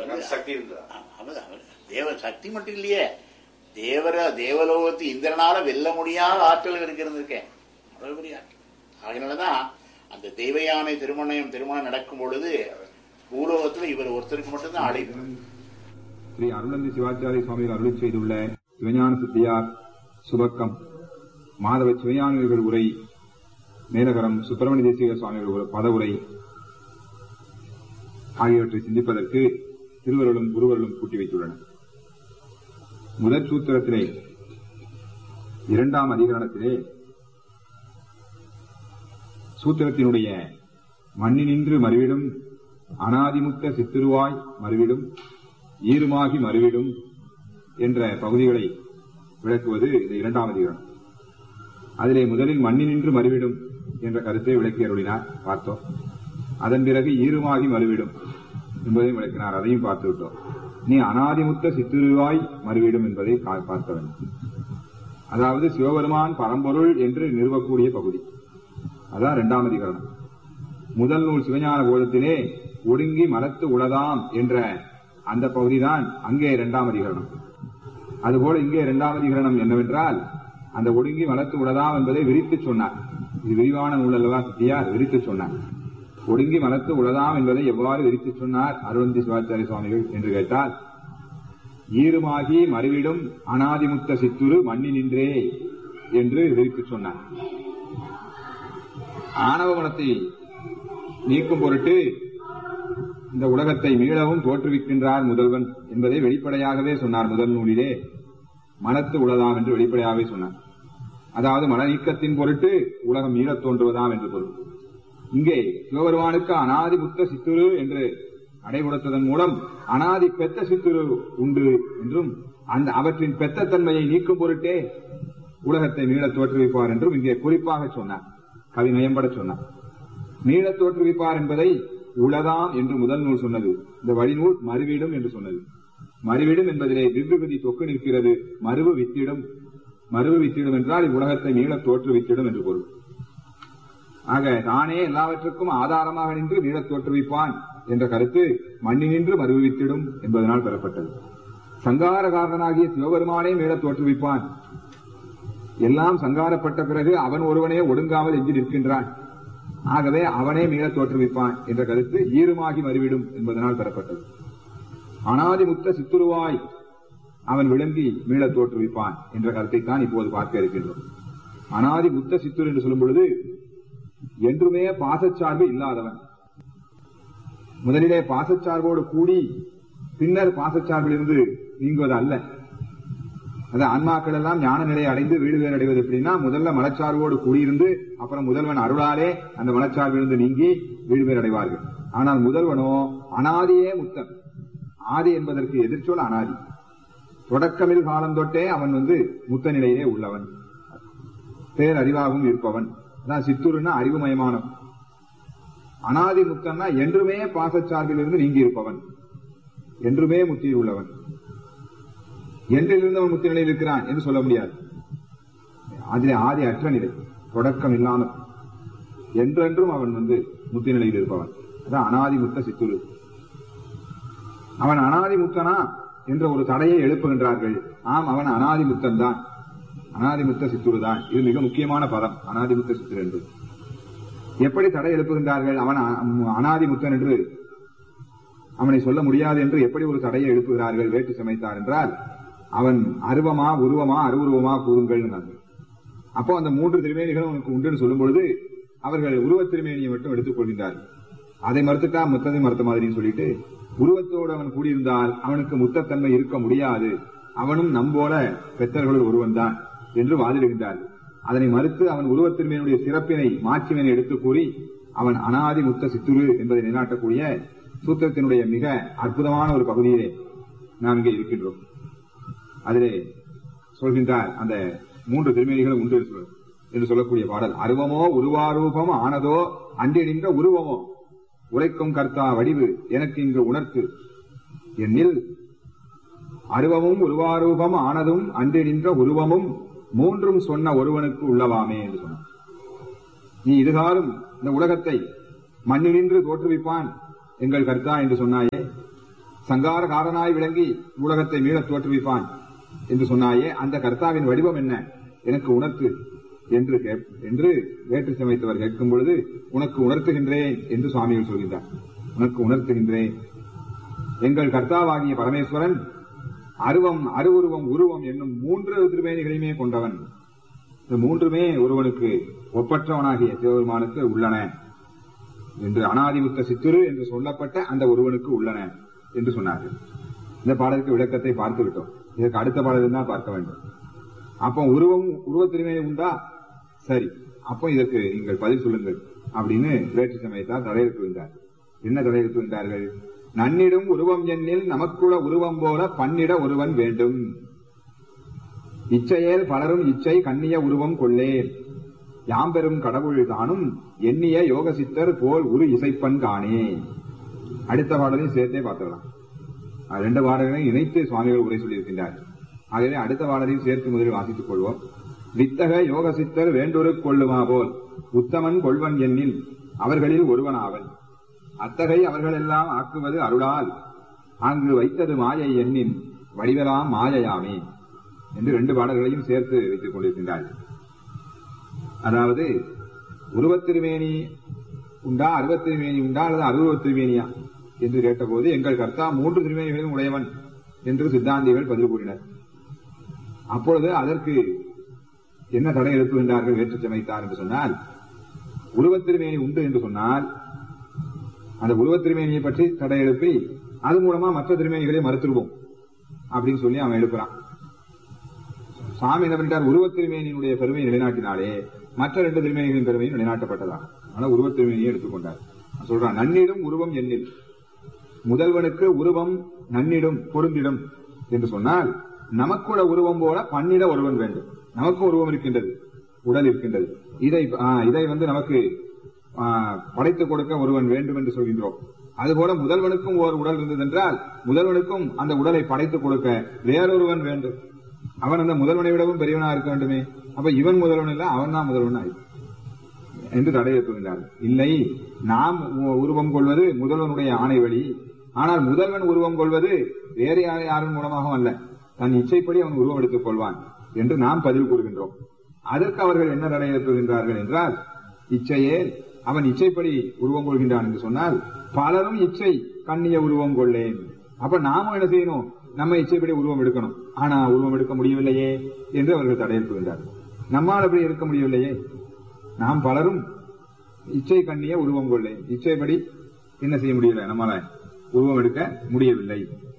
சக்தி தேவ சக்தி மட்டும் இல்லையே, தேவலோகத்து இந்திரனால வெல்ல முடியாத ஆற்றல் இருக்கிறது. அவ்வளவு பெரிய ஆற்றல். அதனாலதான் அந்த தெய்வயானை திருமணம் நடக்கும் பொழுது பூலோகத்தில் இவர் ஒருத்தருக்கு மட்டும்தான் அழைப்பு. ஸ்ரீ அருளந்தி சிவாச்சாரிய சுவாமிகள் அருளி செய்துள்ள சிவஞான சித்தியார் சுபக்கம், மாதவ சிவஞானிகள் உரை, மேலகரம் சுப்பிரமணிய தேசிக சுவாமிகள் பதவுரை ஆகியவற்றை சிந்திப்பதற்கு திருவருளும் குருவருளும் கூட்டி வைத்துள்ளன. முதற் சூத்திரத்திலே 2ஆம் அதிகரணத்திலே சூத்திரத்தினுடைய மண்ணினின்று மறுவிடும் அனாதிமுத்த சித்திருவாய் மறுவிடும் ஈருமாகி மறுவிடும் என்ற பகுதிகளை விளக்குவது இந்த 2ஆம் அதிகரணம். அதிலே முதலில் மண்ணினின்று மறுவிடும் என்ற கருத்தை விளக்கி அருளினார், பார்த்தோம். அதன் பிறகு ஈருமாகி மறுவிடும் என்பதையும் விளக்கினார், அதையும் பார்த்து விட்டோம். நீ அனாதிமுத்த சித்திருவாய் மறுவிடும் என்பதை பார்க்க வேண்டும். அதாவது சிவபெருமான் பரம்பொருள் என்று நிறுவக்கூடிய பகுதி, அதான் 2ஆம் அதிகரணம். முதல் நூல் சிவஞான போதத்திலே ஒடுங்கி மலத்து உளதாம் என்ற அந்த பகுதிதான் அங்கே 2ஆம் அதிகரணம். அதுபோல இங்கே 2ஆம் அதிகரணம் என்னவென்றால், அந்த ஒடுங்கி மலத்து உளதாம் என்பதை விரித்து சொன்னார். இது விரிவான நூல் அல்லவா சித்தியார், விரித்து சொன்னார். ஒடுங்கி மலத்து உளதாம் என்பதை எவ்வாறு விரித்து சொன்னார் அருளந்தி சிவாச்சாரிய சுவாமிகள் என்று கேட்டால், ஈருமாகி மறுவிடும் அனாதிமுத்த சித்துரு மண்ணினின்றே என்று விரித்து சொன்னார். ஆணவ குணத்தை நீக்கும் பொருட்டு இந்த உலகத்தை மீளவும் தோற்றுவிக்கின்றார் முதல்வன் என்பதை வெளிப்படையாகவே சொன்னார். முதல் நூலிலே மனத்து உளதாம் என்று வெளிப்படையாகவே சொன்னார். அதாவது மன நீக்கத்தின் பொருட்டு உலகம் மீளத் தோன்றுவதாம் என்று பொருள். இங்கே சிவபெருமானுக்கு அனாதி முத்த சித்துரு என்று அடை கொடுத்ததன் மூலம் அனாதி பெத்த சித்துரு உண்டு என்றும், அந்த அவற்றின் பெத்த தன்மையை நீக்கும் பொருட்டே உலகத்தை மீளத் தோற்றுவிப்பார் என்றும் இங்கே குறிப்பாக சொன்னார். கவி நயம்பட சொன்னார். மீளத் தோற்றுவிப்பார் என்பதை உளதாம் என்று முதல் நூல் சொன்னது. இந்த வழிநூல் மறுவிடும் என்று சொன்னது. மறுவிடும் என்பதிலே விவ்விகுதி தொக்கு நிற்கிறது. மறுவு வித்திடும். மறுவு வித்திடும் என்றால் இவ்வுலகத்தை மீளத் தோற்றுவித்திடும் என்று பொருள். ஆக தானே எல்லாவற்றுக்கும் ஆதாரமாக நின்று மீளத் தோற்றுவிப்பான் என்ற கருத்து மண்ணினின்று மறுவித்திடும் என்பதனால் பெறப்பட்டது. சங்கார காரணனாகிய சிவபெருமானே மீளத் தோற்றுவிப்பான். எல்லாம் சங்காரப்பட்ட பிறகு அவன் ஒருவனே ஒடுங்காமல் எஞ்சி நிற்கின்றான். ஆகவே அவனே மீளத் தோற்றுவிப்பான் என்ற கருத்து ஈருமாகி மறுவிடும் என்பதனால் பெறப்பட்டது. அனாதிமுத்த சித்துருவாய் அவன் விளங்கி மீளத் தோற்றுவிப்பான் என்ற கருத்தைத்தான் இப்போது பார்க்க இருக்கின்றோம். அனாதிமுத்த சித்துரு என்று சொல்லும் பொழுது என்றுமே பாசச்சார்பு இல்லாதவன். முதலிலே பாசச்சார்போடு கூடி பின்னர் பாசச்சார்பில் இருந்து நீங்குவது அல்ல. அது ஆன்மாக்கள் எல்லாம் ஞான நிலையை அடைந்து வீடு வேறு அடைவது எப்படின்னா, முதல்ல மனச்சார்போடு கூடியிருந்து அப்புறம் முதல்வன் அருளாலே அந்த மனச்சார்பிலிருந்து நீங்கி வீடு வேறு அடைவார்கள். ஆனால் முதல்வனோ அனாதியே முத்தன். ஆதி என்பதற்கு எதிர்ச்சொல் அனாதி. தொடக்கமில் காலம் தொட்டே அவன் முத்த நிலையிலே உள்ளவன், பேரறிவாகவும் இருப்பவன். அதான் சித்துருன்னா அறிவுமயமானவன். அனாதி முத்தன்னா என்றுமே பாசச்சார்பிலிருந்து நீங்கி இருப்பவன், என்றுமே முத்தியில் உள்ளவன். என்றிலிருந்து அவன் முத்தி நிலையில் இருக்கிறான் என்று சொல்ல முடியாது. அதிலே ஆதி அற்ற நிலை, தொடக்கம் இல்லாமல் என்றென்றும் அவன் முத்தி நிலையில் இருப்பவன். அதான் அனாதி முத்த சித்துரு. அவன் அனாதி முத்தனா என்ற ஒரு தடையை எழுப்புகின்றார்கள். ஆம், அவன் அனாதி முத்தன் தான், அனாதி முத்த சித்துரு தான். இது மிக முக்கியமான பதம், அனாதி முத்த சித்துரு என்று. எப்படி தடை எழுப்புகின்றார்கள்? அவன் அனாதி முத்தன் என்று அவனை சொல்ல முடியாது என்று எப்படி ஒரு தடையை எழுப்புகிறார்கள் வேட்டு சமைத்தார் என்றால், அவன் அருவமா உருவமா அருவுருவமா கூறுங்கள். அப்போ அந்த 3 திருமேனிகளும் அவனுக்கு உண்டு சொல்லும் பொழுது அவர்கள் உருவத் திருமேனியை மட்டும் எடுத்துக் கொள்கின்றார்கள். அதை மறுத்துட்டா முத்ததை மறுத்த மாதிரின்னு சொல்லிட்டு, உருவத்தோடு அவன் கூடியிருந்தால் அவனுக்கு முத்தத்தன்மை இருக்க முடியாது, அவனும் நம்போல பெற்றர்களுள் ஒருவன் தான் என்று வாதிடுகின்றார்கள். அதனை மறுத்து அவன் உருவத் திருமேனியுடைய சிறப்பினை மாட்சிமனை எடுத்து கூறி அவன் அனாதி முத்த சித்துரு என்பதை நிலைநாட்டக்கூடிய சூத்திரத்தினுடைய மிக அற்புதமான ஒரு பகுதியிலே நாம் இங்கே இருக்கின்றோம். அதிலே சொல்கின்றார், அந்த 3 திருமேனிகளும் உண்டு என்று சொல்லக்கூடிய பாடல். அருவமோ உருவாரூபம் ஆனதோ அன்றி நின்ற உருவமோ உரைக்கும் கர்த்தா வடிவு எனக்கு இங்கு உணர்த்து என்னில் அருவமும் உருவாரூபம் ஆனதும் அன்றி நின்ற உருவமும் 3ம் சொன்ன ஒருவனுக்கு உள்ளவாமே என்று சொன்னார். நீ இதுகாலும் இந்த உலகத்தை மண்ணினின்று தோற்றுவிப்பான் எங்கள் கர்த்தா என்று சொன்னாயே, சங்காரகாரனாய் விளங்கி உலகத்தை மீளத் தோற்றுவிப்பான் என்று சொன்னாயே, அந்த கர்த்தாவின் வடிவம் என்ன எனக்கு உணர்த்து என்று வேற்று சமைத்தவர் கேட்கும் பொழுது, உனக்கு உணர்த்துகின்றேன் என்று சுவாமிகள் சொல்கின்றார். உனக்கு உணர்த்துகின்றேன். எங்கள் கர்த்தாவாகிய பரமேஸ்வரன் அருவம், அருவுருவம், உருவம் என்னும் 3 திருமேனிகளையுமே கொண்டவன். இந்த 3மே ஒருவனுக்கு ஒப்பற்றவனாகிய சிவபெருமானுக்கு உள்ளன என்று, அனாதிமுத்த சித்துரு என்று சொல்லப்பட்ட அந்த ஒருவனுக்கு உள்ளன என்று சொன்னார்கள். இந்த பாடலுக்கு விளக்கத்தை பார்த்து விட்டோம். இதற்கு அடுத்த பாடலில் தான் பார்க்க வேண்டும். அப்போ உருவத்திருமேனி உண்டா? சரி, அப்போ இதற்கு நீங்கள் பதில் சொல்லுங்கள் அப்படின்னு வேற்று சமயத்தால் தடையெழுப்புகின்றார். என்ன தடையெழுப்புகின்றார்கள்? நன்னிடும் உருவம் எண்ணில் நமக்குள்ள உருவம் போல பன்னிட ஒருவன் வேண்டும். இச்சையேல் பலரும் இச்சை கண்ணிய உருவம் கொள்ளேன். யாம்பெரும் கடவுள் தானும் எண்ணிய யோக சித்தர் போல் உரு இசைப்பன் காணே. அடுத்த பாடலையும் சேர்த்தே பார்த்துடலாம். 2 பாடல்களையும் இணைத்து சுவாமிகள் உரை சொல்லியிருக்கின்றார். ஆகவே அடுத்த பாடலையும் சேர்த்து முதலில் வாசித்துக் கொள்வோம். வித்தக யோக சித்தர் வேண்டொரு கொள்ளுமா போல் உத்தமன் கொள்வன் எண்ணில் அவர்களில் ஒருவனாவன். அத்தகை அவர்களெல்லாம் ஆக்குவது அருளால் அங்கு வைத்தது மாயை எண்ணின் வடிவலாம் மாயையாமே என்று 2 பாடல்களையும் சேர்த்து வைத்துக் கொண்டிருக்கின்றார்கள். அதாவது உருவத்திருமேனி உண்டா, அருவத்திருமேனி உண்டா அல்லது அருவத்திருமேனியா என்று கேட்டபோது, எங்கள் கர்த்தா 3 திருமேனிகளும் உடையவன் என்று சித்தாந்திகள் பதில் கூறினர். அப்பொழுது அதற்கு என்ன தடை எழுப்புகின்றார்கள் வேற்று சமைத்தார் என்று சொன்னால், உருவத்திருமேனி உண்டு என்று சொன்னால் அந்த உருவத்திருமேனியை பற்றி தடை எழுப்பி அது மூலமா மற்ற திருமேனிகளை மறுத்துருவோம் அப்படின்னு சொல்லி அவன் எழுப்புறான். சாமி என்ன பண்ணிட்டார்? உருவத்திருமேனியினுடைய பெருமையை நிலைநாட்டினாலே மற்ற 2 திருமேனிகளின் பெருமையும் நிலைநாட்டப்பட்டதான். ஆனால் உருவத்திருமேனியை எடுத்துக்கொண்டார். சொல்றான், நன்னிடும் உருவம் எண்ணில். முதல்வனுக்கு உருவம் நன்னிடும் பொருந்திடும் என்று சொன்னால், நமக்குள்ள உருவம் போல பன்னிட ஒருவன் வேண்டும். நமக்கு உருவம் இருக்கின்றது, உடல் இருக்கின்றது. இதை நமக்கு படைத்துக் கொடுக்க ஒருவன் வேண்டும் என்று சொல்கின்றோம். அதுபோல முதல்வனுக்கும் ஒரு உடல் இருந்தது என்றால், முதல்வனுக்கும் அந்த உடலை படைத்துக் கொடுக்க வேறொருவன் வேண்டும். அவன் அந்த முதல்வனை விடவும் பெரியவனா இருக்க வேண்டுமே. அப்ப இவன் முதல்வன் இல்ல, அவன் தான் முதல்வன் என்று தடை எழுப்புகின்றார்கள். இல்லை, நாம் உருவம் கொள்வது முதல்வனுடைய ஆணை வழி. ஆனால் முதல்வன் உருவம் கொள்வது வேறு யாரும் மூலமாகவும் அல்ல, தன் இச்சைப்படி அவன் உருவம் எடுத்துக் கொள்வான் என்று நாம் பதில் கூறுகின்றோம். அதற்கு அவர்கள் என்ன தடை எழுப்புகின்றார்கள் என்றால், இச்சையே அவன் இச்சைப்படி உருவம் கொள்கின்றான் என்று சொன்னால், பலரும் இச்சை கண்ணிய உருவம் கொள்ளேன். அப்ப நாமும் என்ன செய்யணும்? நம்ம இச்சைப்படி உருவம் எடுக்கணும். ஆனா உருவம் எடுக்க முடியவில்லையே என்று அவர்கள் தடை எழுப்புகின்றார்கள். நம்மால் அப்படி இருக்க முடியவில்லையே. நாம் பலரும் இச்சை கண்ணிய உருவம் கொள்ளேன். இச்சைப்படி என்ன செய்ய முடியல, நம்மால உருவம் எடுக்க முடியவில்லை.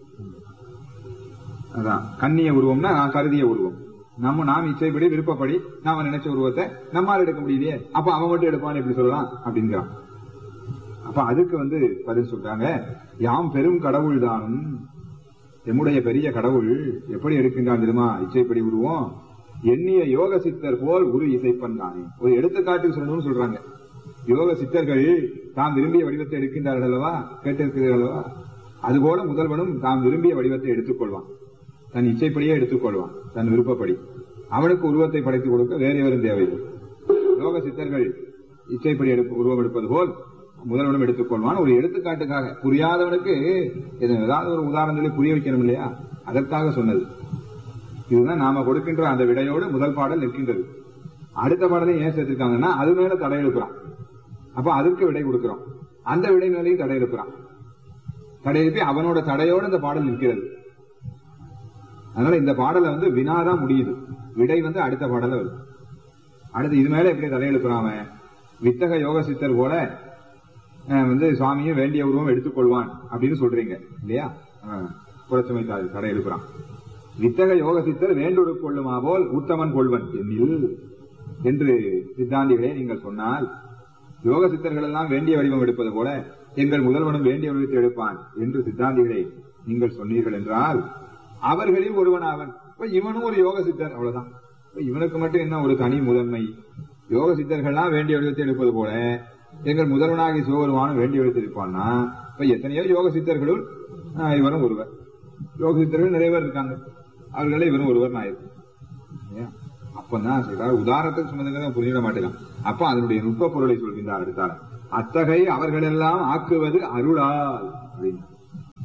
அதான் கண்ணிய உருவம்னா கருதிய உருவம். நாம் இச்சைப்படி விருப்பப்படி நாம நினைச்ச உருவத்தை நம்மால் எடுக்க முடியலையே, அப்ப அவன் மட்டும் எடுப்பான்னு எப்படி சொல்லலாம் அப்படிங்கிறான். அப்ப அதுக்கு பதில் சொல்றாங்க, யாம் பெரும் கடவுள் தானும், எம்முடைய பெரிய கடவுள் எப்படி எடுக்கின்றான் தெரியுமா இச்சைப்படி உருவம், எண்ணிய யோக சித்தர் போல் உரு இசைப்பன் தானே. ஒரு எடுத்துக்காட்டு சொல்லணும்னு சொல்றாங்க. யோக சித்தர்கள் தாம் விரும்பிய வடிவத்தை எடுக்கின்றார்கள் அல்லவா, கேட்டிருக்கிறார்கள் அல்லவா, அதுபோல முதல்வனும் தாம் விரும்பிய வடிவத்தை எடுத்துக்கொள்வான். தன் இச்சைப்படியே எடுத்துக்கொள்வான், தன் விருப்பப்படி. அவனுக்கு உருவத்தை படைத்துக் கொடுக்க வேறு எவரும் தேவையில்லை. யோக சித்தர்கள் இச்சைப்படி உருவம் எடுப்பது போல் முதல்வனும் எடுத்துக்கொள்வான். ஒரு எடுத்துக்காட்டுக்காக, புரியாதவனுக்கு ஏதாவது ஒரு உதாரணம் சொல்லி புரிய வைக்கணும் இல்லையா, அதற்காக சொன்னது. இதுதான் நாம கொடுக்கின்ற அந்த விடையோடு முதல் பாடல் நிற்கின்றது. அடுத்த பாடலை ஏன் சேர்த்திருக்காங்கன்னா, அது மேல தடை எழுப்புறான். அப்ப அதுக்கு விடை கொடுக்கிறோம். அந்த விடை மேலையும் தடை எழுப்புறான். தடை எழுப்பி அவனோட தடையோடு இந்த பாடல் நிற்கிறது. அதனால இந்த பாடலை வினாதான் முடியுது, விடை அடுத்த பாடல வருது. அடுத்து இது மேல எப்படி தடை எழுப்புறான்? வித்தக யோக சித்தர் போல சுவாமியும் வேண்டிய உருவம் எடுத்துக்கொள்வான் அப்படின்னு சொல்றீங்க இல்லையா? புறச்சுமை தடை எழுப்புறான். வித்தக யோக சித்தர் வேண்டுரு கொள்ளுமா போல் உத்தமன் கொள்வன் என்னில் என்று சித்தாந்திகளே நீங்கள் சொன்னால், யோக சித்தர்கள் எல்லாம் வேண்டிய வடிவம் எடுப்பது போல எங்கள் முதல்வனும் வேண்டிய வடிவத்தை எடுப்பான் என்று சித்தாந்திகளை நீங்கள் சொன்னீர்கள் என்றால், அவர்களில் ஒருவன் அவன். இவனும் ஒரு யோக சித்தர், அவ்வளவுதான். இவனுக்கு மட்டும் என்ன ஒரு தனி முதன்மை? யோக சித்தர்கள்லாம் வேண்டிய வடிவத்தை எடுப்பது போல எங்கள் முதல்வனாகி சிவபெருமானும் வேண்டிய வடிவத்தை எடுப்பான்னா, இப்ப எத்தனையோ யோக சித்தர்களுள் இவரும் ஒருவர். யோக சித்தர்கள் நிறைய பேர் இருக்காங்க, அவர்களே இவரும் ஒருவர் ஆயிருக்கு. அப்பதான் சொல்றாரு, உதாரணத்துக்கு சொன்னதுங்க புரிஞ்சிட மாட்டேங்கான். அப்ப அதனுடைய நுட்ப பொருளை சொல்கின்றார் அடுத்தால. அத்தகை அவர்களெல்லாம் ஆக்குவது அருளால் அப்படின்னு.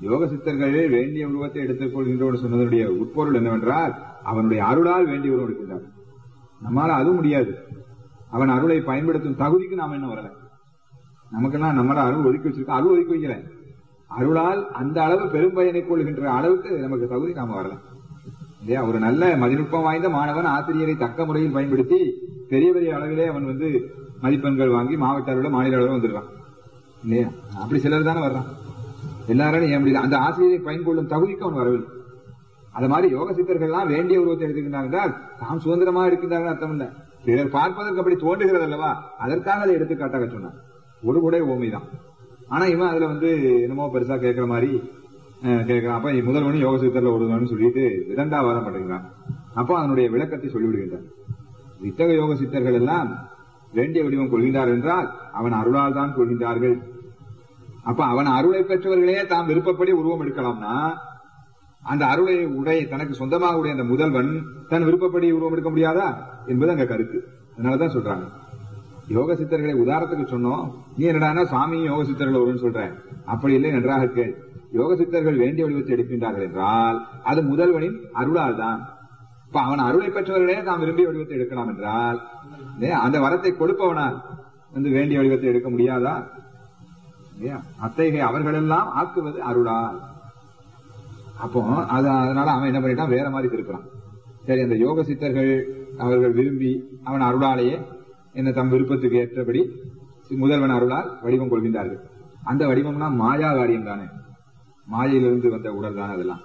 யோக சித்தர்கள் வேண்டிய உருவத்தை எடுத்துக் கொள்கின்றோடு சொன்னதனுடைய உட்பொருள் என்னவென்றால் அவனுடைய அருளால் வேண்டிய உருவம் எடுக்கின்றார். நம்மால அதுவும் முடியாது. அவன் அருளை பயன்படுத்தும் தகுதிக்கு நாம என்ன வரல. நமக்கெல்லாம் நம்மள அருள் ஒதுக்கி வச்சிருக்கோம், அருள் ஒதுக்கி வைக்கல. அருளால் அந்த அளவு பெரும் பயனை கொள்கின்ற அளவுக்கு நமக்கு தகுதி நாம வரல இல்லையா. ஒரு நல்ல மதிநுட்பம் வாய்ந்த மாணவன் ஆசிரியரை தக்க முறையில் பயன்படுத்தி பெரிய பெரிய அளவிலே அவன் மதிப்பெண்கள் வாங்கி மாவட்ட அளவில் மாநில அளவில் வந்துடுறான் இல்லையா. அப்படி சிலர் தானே வர்றான். எல்லாரும் ஏன் முடியல, அந்த ஆசிரியரை பயன்படுத்தும் தகுதிக்கு அவன் வரவில்லை. அது மாதிரி யோக சித்தர்கள்லாம் வேண்டிய உருவத்தை எடுத்துக்கின்றார்கள். தாம் சுதந்திரமா இருக்கின்றார்கள் அர்த்தம் இல்ல, பிறர் பார்ப்பதற்கு அப்படி தோன்றுகிறது அல்லவா, அதற்காக அதை எடுத்துக்காட்டாக சொன்னார். ஒரு கூட ஓமைதான். ஆனா இவன் அதுல என்னமோ பெருசா கேட்கிற மாதிரி கேட்கிறான். அப்ப முதல்வனும் யோக சித்தர்ல ஒருவன் சொல்லிட்டு விதண்டாவாதம் பண்ணுகிறான். அப்போ அதனுடைய விளக்கத்தை சொல்லிவிடுகின்றான். இத்தகைய யோக சித்தர்கள் எல்லாம் வேண்டிய வடிவம் கொள்கின்றார் என்றால் அவன் அருளால் தான் கொள்கின்றார்கள். அப்ப அவன் அருளை பெற்றவர்களே தாம் விருப்பப்படி உருவம் எடுக்கலாம்னா அந்த அருளை தனக்கு சொந்தமாக உடைய அந்த முதல்வன் தன் விருப்பப்படி உருவம் எடுக்க முடியாதா என்பது அங்க கருத்து. அதனாலதான் சொல்றாங்க யோக சித்தர்களை உதாரணத்துக்கு சொன்னோம். நீ என்னடா சாமி யோக சித்தர்கள் வரும்னு சொல்ற, அப்படி இல்லை, நன்றாக கேள். யோக சித்தர்கள் வேண்டிய வடிவத்தை எடுக்கின்றார்கள் என்றால் அது முதல்வனின் அருளால் தான். இப்ப அவன் அருளை பெற்றவர்களே தாம் விரும்பிய வடிவத்தை எடுக்கலாம் என்றால் அந்த வரத்தை கொடுப்பவனால் வேண்டிய வடிவத்தை எடுக்க முடியாதா? அத்தகைய அவர்களெல்லாம் ஆக்குவது அருளால். அப்போ அதனால அவன் என்ன பண்ணிட்டான், வேற மாதிரி திருக்கிறான். சரி, அந்த யோக சித்தர்கள் அவர்கள் விரும்பி அவன் அருளாலேயே என்ன தம் விருப்பத்துக்கு ஏற்றபடி முதல்வன் அருளால் வடிவம் கொள்கின்றார்கள். அந்த வடிவம்னா மாயா காரியம் தானே, மாயையிலிருந்து வந்த உடல் தானே அதெல்லாம்.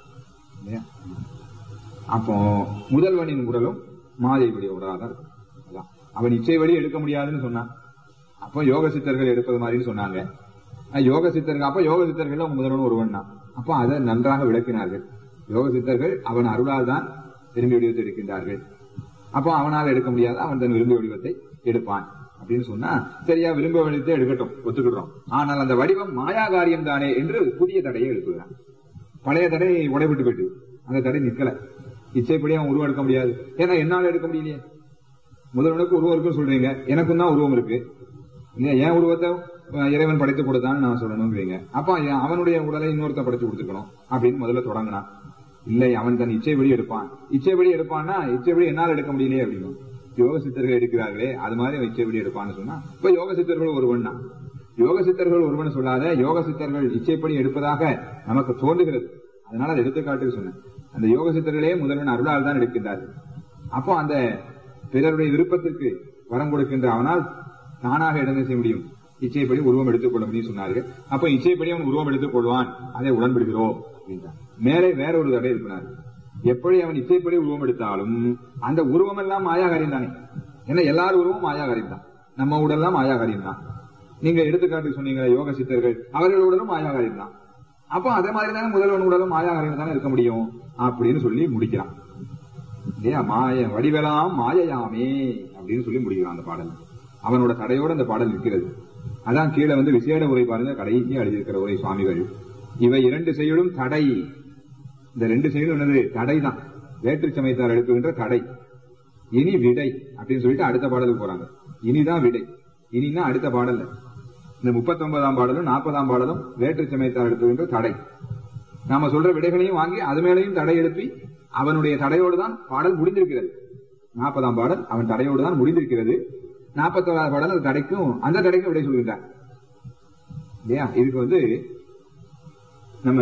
அப்போ முதல்வனின் உடலும் மாயையுடைய உடலாக தான் இருக்கும். அதான் அவன் இச்சை வழி எடுக்க முடியாதுன்னு சொன்னான். அப்போ யோக சித்தர்கள் எடுப்பது மாதிரின்னு சொன்னாங்க. யோக சித்தர்கள் அப்ப யோக சித்தர்கள் முதல்வன் ஒருவன் தான். அப்போ அதை நன்றாக விளக்கினார்கள். யோக சித்தர்கள் அவன் அருளால் தான் விரும்பிய வடிவத்தை எடுக்கின்றார்கள். அப்போ அவனால் எடுக்க முடியாது, அவன் தன் விரும்பிய வடிவத்தை எடுப்பான் அப்படின்னு சொன்னா சரியா, விரும்பிய வடிவத்தை எடுக்கட்டும், ஒத்துக்கிடுறோம். ஆனால் அந்த வடிவம் மாயா காரியம் தானே என்று புதிய தடையை எழுப்புகிறான். பழைய தடை உடைபட்டு போயிட்டு அந்த தடை நிக்கல. இச்சைப்படி அவன் உருவம் எடுக்க முடியாது. ஏன்னா என்னால எடுக்க முடியலையே. முதல்வனுக்கு உருவம் இருக்குன்னு சொல்றீங்க, எனக்கும் தான் உருவம் இருக்கு. என் உருவத்தை இறைவன் படைத்து கொடுத்தான்னு நான் சொல்லணும்ங்கிறீங்க. அப்ப அவனுடைய உடலை இன்னொருத்த படைத்து கொடுத்துக்கணும் அப்படின்னு முதல்ல தொடங்கினான். இல்லை, அவன் தன் இச்சைப்படி எடுப்பான். இச்சைப்படி எடுப்பான்னா இச்சைப்படி என்னால் எடுக்க முடியலையே அப்படின்னு யோக சித்தர்கள் எடுக்கிறார்களே, அது மாதிரி அவன் இச்சைப்படி எடுப்பான்னு சொன்னா இப்ப யோக சித்தர்கள் ஒருவன் தான். யோக சித்தர்கள் ஒருவன் சொல்லாத, யோக சித்தர்கள் இச்சைப்படி எடுப்பதாக நமக்கு தோன்றுகிறது. அதனால அதை எடுத்துக்காட்டுக்கு சொன்னேன். அந்த யோக சித்தர்களே முதல்வன் அருளால் தான் எடுக்கின்றார்கள். அப்போ அந்த பிறருடைய விருப்பத்திற்கு வரம் கொடுக்கின்ற அவனால் தானாக இடம் செய்ய முடியும், இச்சைப்படி உருவம் எடுத்துக் கொள்ள முடியும் சொன்னார்கள். அப்ப இச்சைப்படி அவன் உருவம் எடுத்துக் கொள்வான், அதை உடன்படுகிறோம் அப்படின்றான். மேலே வேற ஒரு தடை இருக்கிறார். எப்படி அவன் இச்சைப்படி உருவம் எடுத்தாலும் அந்த உருவம் எல்லாம் மாயாகாரியம் தானே. ஏன்னா எல்லாரும் உருவம் மாயாகாரியம் தான், நம்ம உடல்லாம் மாயாகாரியம் தான். நீங்க எடுத்துக்காட்டு சொன்னீங்க யோக சித்தர்கள், அவர்கள் உடலும் மாயாகாரியம் தான். அப்போ அதே மாதிரி தானே முதல்வன் உடலும் மாயாகாரியம் தானே இருக்க முடியும் அப்படின்னு சொல்லி முடிக்கிறான் இல்லையா. மாய வடிவெல்லாம் மாயையாமே அப்படின்னு சொல்லி முடிக்கிறான் அந்த பாடல். அவனோட தடையோடு அந்த பாடல் நிற்கிறது. அதான் கீழே விசேட உரை பாருங்க, கடைசி எழுதியிருக்கிற உரை சுவாமிகள். இவை இரண்டு செயலும் தடை. இந்த ரெண்டு செயலும் என்னது? தடை தான். வேற்று சமயத்தார் எழுப்புகின்ற தடை. இனி விடை அப்படின்னு சொல்லிட்டு அடுத்த பாடலுக்கு போறாங்க. இனிதான் விடை. இனின்னா அடுத்த பாடல். இந்த 39ஆம் பாடலும் 40ஆம் பாடலும் வேற்று சமயத்தார் எழுப்புகின்ற தடை. நாம சொல்ற விடைகளையும் வாங்கி அது மேலையும் தடை எழுப்பி அவனுடைய தடையோடு தான் பாடல் முடிந்திருக்கிறது. 40ஆம் பாடல் அவன் தடையோடு தான் முடிந்திருக்கிறது. 41ஆவது பாடல் அந்த தடைக்கும் விடை சொல்கின்றார் இல்லையா. இதுக்கு நம்ம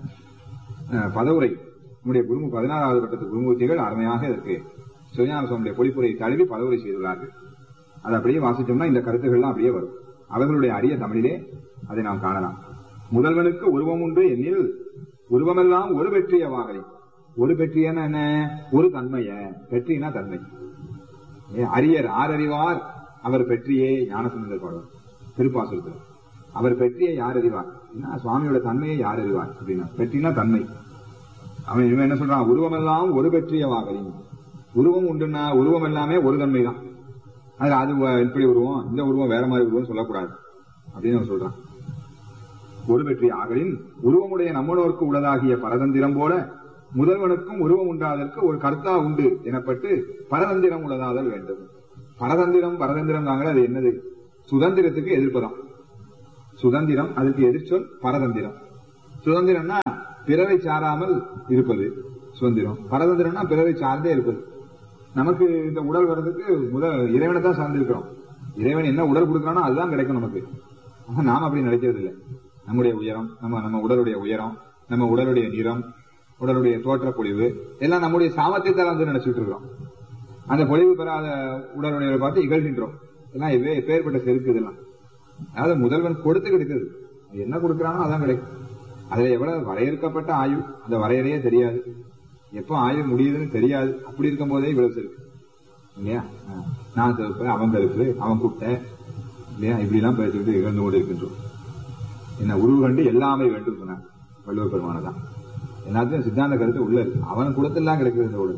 பதவுரை நம்முடைய குருமு 16வது பட்டத்து குருமூர்த்திகள் அருமையாக இதற்கு சிவஞான சுவாமியுடைய பொழிப்புரை தழுவி பதவுரை செய்துள்ளார்கள். அதை அப்படியே வாசிச்சோம்னா இந்த கருத்துக்கள்லாம் அப்படியே வரும். அவர்களுடைய அரிய தமிழிலே அதை நாம் காணலாம். முதல்வனுக்கு உருவம் உண்டு எண்ணில் உருவமெல்லாம் ஒரு வெற்றிய வாகலை. ஒரு பெற்றியன என்ன? ஒரு தன்மைய. பெற்றினா தன்மை. அரியர் ஆரறிவார் அவர் பெற்றியே ஞானசம்பந்தர் பாடுவார் திருப்பாசுரத்தில். அவர் பெற்றியை யார் அறிவார்? சுவாமியோட தன்மையை யார் அறிவார் அப்படின்னா பெற்றினா தன்மை. அவன் இவன் என்ன சொல்றான்? உருவமெல்லாம் ஒரு பெற்றிய வாகலை. உருவம் உண்டுன்னா உருவம் எல்லாமே ஒரு தன்மை தான். அது எப்படி உருவம், இந்த உருவம் வேற மாதிரி உருவம் சொல்லக்கூடாது அப்படின்னு அவன் சொல்றான். ஒரு பெற்றிய ஆகலின் உருவமுடைய நம்மளோருக்கு உள்ளதாகிய பரதந்திரம் போல முதல்வனுக்கும் உருவம் உண்டாதற்கு ஒரு கர்த்தா உண்டு எனப்பட்டு பரதந்திரம் உள்ளதாதல் வேண்டும். பரதந்திரம் தாங்க. அது என்னது? சுதந்திரத்துக்கு எதிர்ப்பதான் சுதந்திரம். அதுக்கு எதிர்ச்சொல் பரதந்திரம். சுதந்திரம்னா பிறரை சாராமல் இருப்பது சுதந்திரம். பரதந்திரம்னா பிறரை சார்ந்தே இருப்பது. நமக்கு இந்த உடல் வர்றதுக்கு இறைவனை தான் சார்ந்திருக்கிறோம். இறைவன் என்ன உடல் கொடுக்கறானோ அதுதான் கிடைக்கும் நமக்கு. நாம அப்படி நினைக்கிறது இல்லை. நம்முடைய உயரம், நம்ம உடலுடைய உயரம், நம்ம உடலுடைய நிறம், உடலுடைய தோற்ற பொழிவு எல்லாம் நம்முடைய சாமர்த்தியத்தால் வந்து நினைச்சிட்டு இருக்கிறோம். அந்த பொழிவு பெறாத உடலுடைய பார்த்து இகழ்கின்றோம். எல்லாம் எப்பேற்பட்ட செருக்கு இதெல்லாம். அதாவது முதல்வன் கொடுத்து கிடைக்கிறது. என்ன கொடுக்கறானோ அதான் கிடைக்கும். அதுல எவ்வளவு வரையறுக்கப்பட்ட ஆய்வு, அந்த வரையறையே தெரியாது, எப்ப ஆய்வு முடியுதுன்னு தெரியாது. அப்படி இருக்கும் போதே இவ்வளவு செருக்கு இல்லையா? நான் தருப்பு, அவன் தருப்பு, அவன் கூட்ட இல்லையா? இப்படி எல்லாம் பேசிக்கிட்டு இழந்து கொண்டு இருக்கின்றோம். என்ன உருவு கண்டு எல்லாமே வேண்டும் சொன்னாங்க வள்ளுவர் பெருமானதான். எல்லாத்தையும் சித்தாந்த கருத்து உள்ள இருக்கு. அவன் கொடுத்தெல்லாம் கிடைக்கிறது.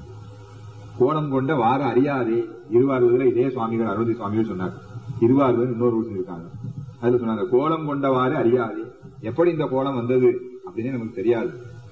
கோலம் கொண்ட வார அறியாதே இருவாறுவதுல இதே சுவாமிகள் அருள்தி சுவாமிகள் சொன்னார். இருவாறுவது இன்னொரு இருக்காங்க. அதுல சொன்னாங்க கோலம் கொண்டவாறு அறியாதே. எப்படி இந்த கோலம் வந்தது அப்படின்னு நமக்கு தெரியாது.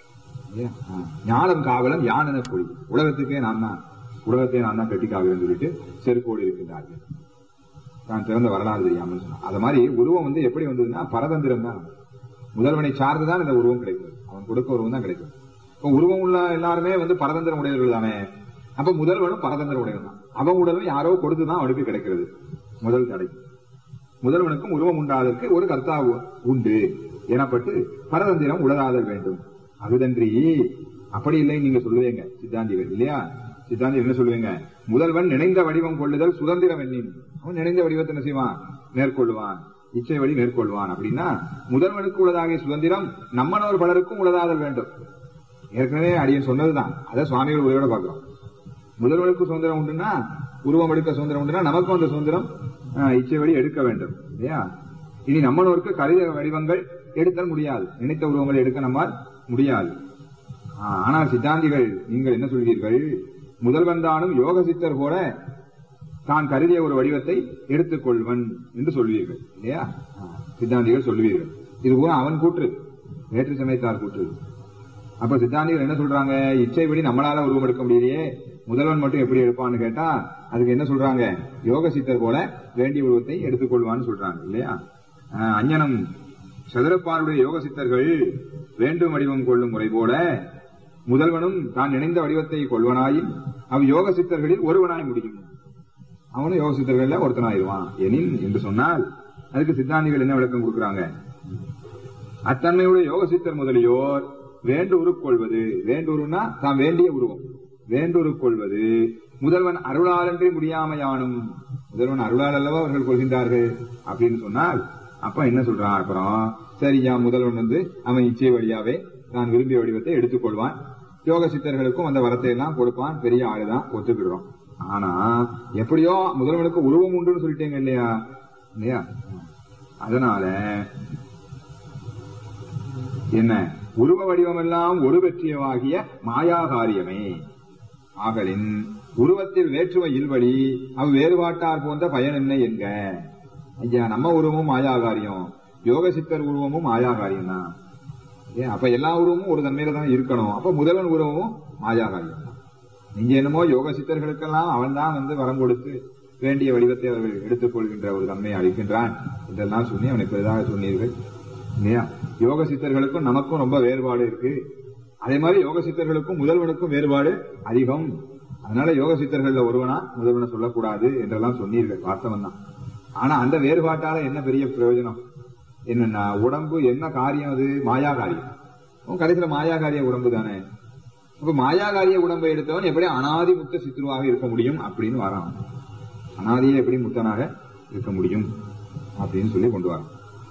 ஞானம் காவலம் யான் என பொழி. உலகத்தையே நான் தான் கட்டிக்காக சொல்லிட்டு செருக்கோடு இருக்கின்றார்கள். நான் திறந்த வரலாறு தெரியாமல் சொன்னான். அது மாதிரி உருவம் வந்து எப்படி வந்ததுன்னா பரதந்திரம் தான். முதல்வனை சார்ந்துதான் இந்த உருவம் கிடைக்கிறது. அவன் கொடுக்க உருவம் தான் கிடைக்கும். இப்ப உருவம் உள்ள எல்லாருமே வந்து பரதந்திரம் உடையவர்கள் தானே. அப்ப முதல்வனும் பரதந்திரம் உடையவன் தான். அவன் உடலும் யாரோ கொடுத்துதான் அவனுக்கு கிடைக்கிறது. முதல் தடை முதல்வனுக்கும் உருவம் உண்டாதற்கு ஒரு கர்த்தா உண்டு எனப்பட்டு பரதந்திரம் உளதாதல் வேண்டும். அதுதன்றி அப்படி இல்லை நீங்க சொல்லுவீங்க சித்தாந்திகள் இல்லையா? சித்தாந்தி என்ன சொல்லுவீங்க? முதல்வன் நினைந்த வடிவம் கொள்ளுதல் சுதந்திரம் எண்ணின். அவன் நினைந்த வடிவத்தை என்ன செய்வான்? மேற்கொள்வான். இச்சை வழி மேற்கொள்வான். அப்படின்னா முதல்வனுக்கு உள்ளதாகிய சுதந்திரம் நம்மனோர் பலருக்கும் உள்ளதாதல் வேண்டும். ஏற்கனவே அடியன் சொன்னதுதான். அதை சுவாமிகள் உரையோட பார்க்கிறோம். முதல்வனுக்கு சுதந்திரம் உண்டுன்னா, உருவம் எடுக்க சுதந்திரம் உண்டுன்னா, நமக்கும் அந்த சுதந்திரம் இச்சை வழி எடுக்க வேண்டும் இல்லையா? இனி நம்மனோருக்கு கருத வடிவங்கள் எடுத்தல் முடியாது. நினைத்த உருவங்களை எடுக்க நம்மால் முடியாது. ஆனால் சித்தாந்திகள் நீங்கள் என்ன சொல்கிறீர்கள்? முதல்வன் தானும் யோக சித்தர் போல தான் கருதிய ஒரு வடிவத்தை எடுத்துக்கொள்வன் என்று சொல்வீர்கள் இல்லையா? சித்தாந்திகள் சொல்லுவீர்கள். இது போல அவன் கூற்று, வேற்று சமயத்தார் கூற்று. அப்ப சித்தாந்திகள் என்ன சொல்றாங்க? இச்சைப்படி நம்மளால உருவம் எடுக்க முடியலையே, முதல்வன் மட்டும் எப்படி எடுப்பான்னு கேட்டா அதுக்கு என்ன சொல்றாங்க? யோக சித்தர் போல வேண்டிய உருவத்தை எடுத்துக்கொள்வான்னு சொல்றாங்க இல்லையா? அஞ்ஞனம் சதுரப்பாருடைய யோக சித்தர்கள் வேண்டும் வடிவம் கொள்ளும் முறை போல முதல்வனும் தான் நினைந்த வடிவத்தை கொள்வனாயின் அவ் யோக சித்தர்களில் ஒருவனாய் முடியும். அவனும் யோக சித்தர்கள் ஒருத்தனாயிருவான் எனின் என்று சொன்னால் அதுக்கு சித்தாந்திகள் என்ன விளக்கம் கொடுக்கிறாங்க? அத்தன்மையுடைய யோக சித்தர் முதலியோர் வேண்டுரு கொள்வது, வேண்டுருன்னா தான் வேண்டிய உருவம், வேண்டுரு கொள்வது முதல்வன் அருளாளன்றி முடியாமையானும். முதல்வன் அருளால் அல்லவா அவர்கள் கொள்கின்றார்கள் அப்படின்னு சொன்னால் அப்ப என்ன சொல்றான்? அப்புறம் சரியா முதல்வன் வந்து அவன் இச்சை வழியாவே தான் விரும்பிய வடிவத்தை எடுத்துக்கொள்வான். யோக சித்தர்களுக்கும் அந்த வரத்தை எல்லாம் கொடுப்பான். பெரிய ஆளுதான், ஒத்துக்கிடுறோம். ஆனா எப்படியோ முதல்வனுக்கு உருவம் உண்டுன்னு சொல்லிட்டேங்க இல்லையா? இல்லையா? அதனால என்ன உருவ வடிவம் எல்லாம் ஒரு வெற்றியவாகிய மாயாகாரியமே ஆகலின் உருவத்தில் வேற்றுமை இல்வழி அவ் வேறுபாட்டார் போன்ற பயன் என்ன என்க. ஐயா நம்ம உருவமும் மாயாகாரியம், யோக சித்தர் உருவமும் மாயாகாரியம் தான். அப்ப எல்லா உருவமும் ஒரு தன்மையில தான் இருக்கணும். அப்ப முதல்வன் உருவமும் மாயாகாரியம் தான். நீங்க என்னமோ யோக சித்தர்களுக்கெல்லாம் அவன் தான் வந்து வரம் கொடுத்து வேண்டிய வடிவத்தை அவர்கள் எடுத்துக் கொள்கின்ற ஒரு தன்மையை அளிக்கின்றான் இதெல்லாம் சொல்லி அவனை பெரிதாக சொன்னீர்கள் இல்லையா? யோக சித்தர்களுக்கும் நமக்கும் ரொம்ப வேறுபாடு இருக்கு. அதே மாதிரி யோக சித்தர்களுக்கும் முதல்வனுக்கும் வேறுபாடு அதிகம். அதனால யோக சித்தர்கள் ஒருவனா முதல்வனை சொல்லக்கூடாது என்றெல்லாம் சொன்னீர்கள். வாஸ்தவம் தான். ஆனா அந்த வேறுபாட்டால என்ன பெரிய பிரயோஜனம்? என்னன்னா உடம்பு என்ன காரியம்? அது மாயாகாரியம். கடைசியில மாயாகாரிய உடம்பு தானே. அப்ப மாயாகாரிய உடம்பை எடுத்தவன் எப்படி அனாதி முத்த சித்துருவாக இருக்க முடியும் அப்படின்னு வரான். அனாதியே எப்படி முத்தனாக இருக்க முடியும் அப்படின்னு சொல்லி கொண்டு வரான்.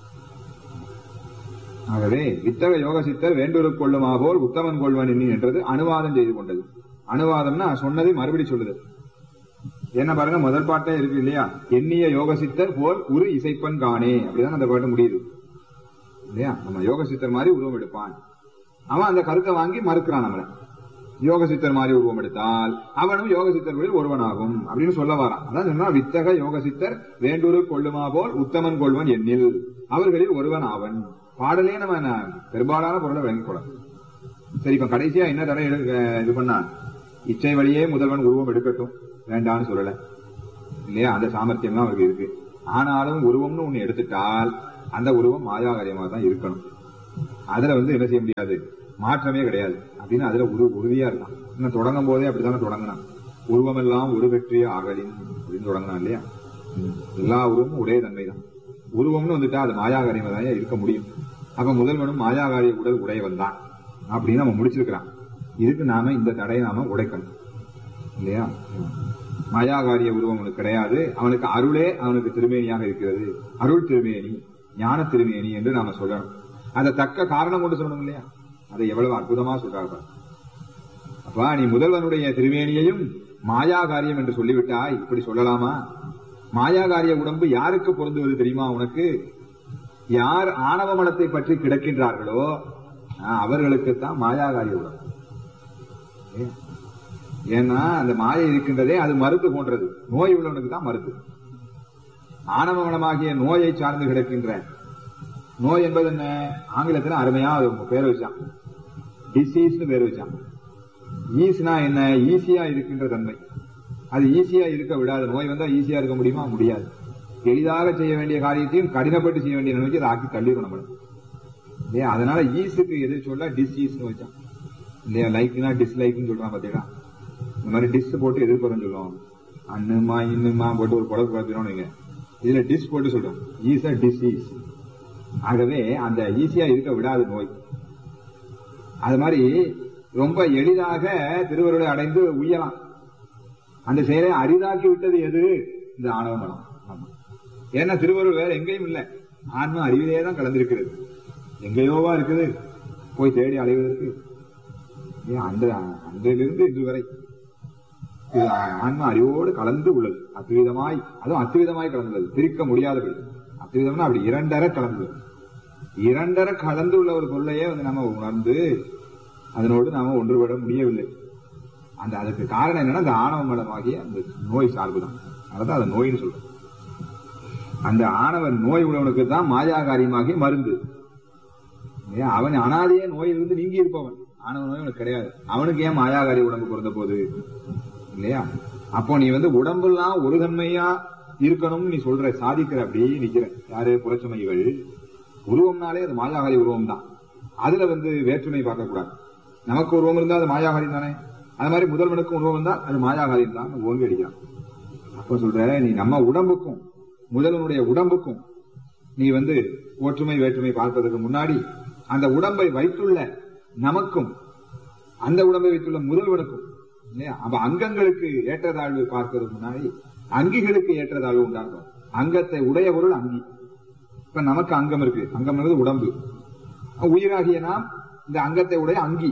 ஆகவே வித்தக யோக சித்தர் வேண்டுரு கொள்ளுமா போல் உத்தமன் கொள்வன் எண்ணி என்றது அனுவாதம் செய்து கொண்டது. அனுவாதம்னா சொன்னதை மறுபடி சொல்லுது. என்ன பாருங்க, முதல் பாட்டே இருக்கு இல்லையா? எண்ணிய யோக சித்தர் போல் உரு இசைப்பன் காணே, அப்படிதான் அந்த பாட்டு முடியுது இல்லையா? நம்ம யோக சித்தர் மாதிரி உருவம் எடுப்பான். அவன் அந்த கருத்தை வாங்கி மறுக்கிறான். நம்மள யோக சித்தர் மாதிரி உருவம் எடுத்தால் அவனும் யோக சித்தர்களில் ஒருவனாகும் அப்படின்னு சொல்ல வரான். அதான் சொன்னா வித்தக யோக சித்தர் வேண்டுரு கொள்ளுமா போல் உத்தமன் கொள்வன் எண்ணில் அவர்களில் ஒருவன் ஆவன். பாடலே நம்ம பெரும்பாலான பொருளை விளங்கிக்கூடாது. சரி, இப்ப கடைசியா என்ன தடை இது பண்ணா? இச்சை வழியே முதல்வன் உருவம் எடுக்கட்டும் வேண்டான்னு சொல்லல இல்லையா? அந்த சாமர்த்தியம் தான் அவருக்கு இருக்கு. ஆனாலும் உருவம்னு ஒண்ணு எடுத்துட்டால் அந்த உருவம் மாயாகாரியமா தான் இருக்கணும். அதுல என்ன செய்ய முடியாது, மாற்றமே கிடையாது அப்படின்னு அதுல உறுதியா இருக்கான். இன்னும் தொடங்கும் போதே அப்படித்தானே தொடங்கினான். உருவமெல்லாம் உருவெற்றிய ஆகலின் அப்படின்னு தொடங்கினான் இல்லையா. எல்லா உருவமும் ஒரே தன்மை தான். உருவம்னு வந்துட்டா அது மாயாகாரியமா தான் இருக்க முடியும். அப்ப முதல்வனும் மாயாகாரிய உடல் உடையவன் தான் அப்படின்னு நம்ம முடிச்சிருக்கிறான். இதுக்கு நாம இந்த தடையை நாம உடைக்கணும் இல்லையா. மாயாகாரிய உருவம் அவனுக்கு கிடையாது. அவனுக்கு அருளே அவனுக்கு திருமேனியாக இருக்கிறது. அருள் திருமேனி, ஞான திருமேனி என்று நாம சொல்லணும். அதை தக்க காரணம் கொண்டு சொல்லணும் இல்லையா. அதை எவ்வளவு அற்புதமா சொல்றாங்க. அப்பா நீ முதல்வனுடைய திருமேனியையும் மாயாகாரியம் என்று சொல்லிவிட்டாய், இப்படி சொல்லலாமா? மாயாகாரிய உடம்பு யாருக்கு பொருந்துவது தெரியுமா உனக்கு? யார் ஆணவ மனத்தை பற்றி கிடக்கின்றார்களோ அவர்களுக்குத்தான் மாயாகாரிய உடம்பு. ஏன்னா அந்த மாயை இருக்கின்றதே அது மருந்து போன்றது. நோய் உள்ளவனுக்கு தான் மருந்து. ஆணவ மனமாகிய நோயை சார்ந்து கிடக்கின்ற நோய் என்பது என்ன? ஆங்கிலத்தில் அருமையா பேர் வச்சான், டிசீஸ்னு பேர் வச்சான். ஈஸ்னா என்ன? ஈஸியா இருக்கின்ற தன்மை. அது ஈஸியா இருக்க விடாது. நோய் வந்தா ஈஸியா இருக்க முடியுமா? முடியாது. எளிதாக செய்ய வேண்டிய காரியத்தையும் கடினப்பட்டு செய்ய வேண்டிய நிலைமைக்கு அதை ஆக்கி தள்ளிடும் நம்மளும் இல்லையா. அதனால ஈஸுக்கு எது சொல்ல டிஸ்ஈஸ்னு வச்சான் இல்லையா. லைக்னா டிஸ்லைக்னு சொல்றான் பாத்தீங்களா. இந்த மாதிரி டிஸ் போட்டு எதிர்ப்புறன்னு சொல்லுவோம். அண்ணுமா இன்னுமா போட்டு ஒரு குழப்பு குழப்பினோம் நீங்க. இதுல டிஸ் போட்டு சொல்றோம். ஈஸா டிசீஸ். ஆகவே அந்த ஈஸியா இருக்க விடாது நோய். அது மாதிரி ரொம்ப எளிதாக திருவருளை அடைந்து உய்யலாம். அந்த செயலை அரிதாக்கி விட்டது எது? இந்த ஆணவ மனம். ஏன்னா திருவருள் வேற எங்கேயும் இல்லை. ஆன்மா அறிவிலே தான் கலந்திருக்கிறது. எங்கேயோவா இருக்குது போய் தேடி அடைவதற்கு. அன்றிலிருந்து இன்று வரை ஆன்மா அறிவோடு கலந்து உள்ளது. அத்விதமாய், அதுவும் அத்விதமாய் கலந்துள்ளது. பிரிக்க முடியாதபடி. அத்விதம்னா அப்படி இரண்டரை கலந்துள்ளது. இரண்டரை கலந்துள்ள ஒரு பொருளையே நம்ம உணர்ந்து அதனோடு நாம ஒன்றுபட முடியவில்லை. அதுக்கு காரணம் என்னன்னா அந்த ஆணவ மலமாகிய அந்த நோய் சார்புதான். அதான் அதை நோயின்னு சொல்றோம். அந்த ஆணவ நோய் உள்ளவனுக்கு தான் மாயாகாரியமாகிய மருந்து. அவன் அனாதையே நோயிலிருந்து நீங்கி இருப்பவன். ஆணவ நோய் அவனுக்கு கிடையாது. அவனுக்கு ஏன் மாயாகாரிய உடம்பு பிறந்த போது இல்லையா. அப்போ நீ உடம்பெல்லாம் ஒரு தன்மையா இருக்கணும்னு நீ சொல்ற, சாதிக்கிற, அப்படி நிக்கிற. யாரு? புறச்சுமைகள். உருவம்னாலே அது மாயாகாரி உருவம் தான். அதுல வேற்றுமை பார்க்க கூடாது. நமக்கு உருவம் இருந்தா அது மாயாகாரியம் தானே. அது மாதிரி முதல்வனுக்கும் உருவம் இருந்தா அது மாயாகாரியம் தான் ஓங்கி அடிக்கலாம். அப்ப சொல்ற நீ நம்ம உடம்புக்கும் முதல்வனுடைய உடம்புக்கும் நீ ஒற்றுமை வேற்றுமை பார்ப்பதற்கு முன்னாடி அந்த உடம்பை வைத்துள்ள நமக்கும் அந்த உடம்பை வைத்துள்ள முதல்வனுக்கும் இல்லையா, அப்ப அங்கங்களுக்கு ஏற்றதாழ்வு பார்ப்பதற்கு முன்னாடி அங்கிகளுக்கு ஏற்றதாழ்வு உண்டாகும். அங்கத்தை உடைய பொருள் அங்கி. இப்ப நமக்கு அங்கம் இருக்கு. அங்கம் என்பது உடம்பு. உயிராகிய நாம் இந்த அங்கத்தை உடைய அங்கி.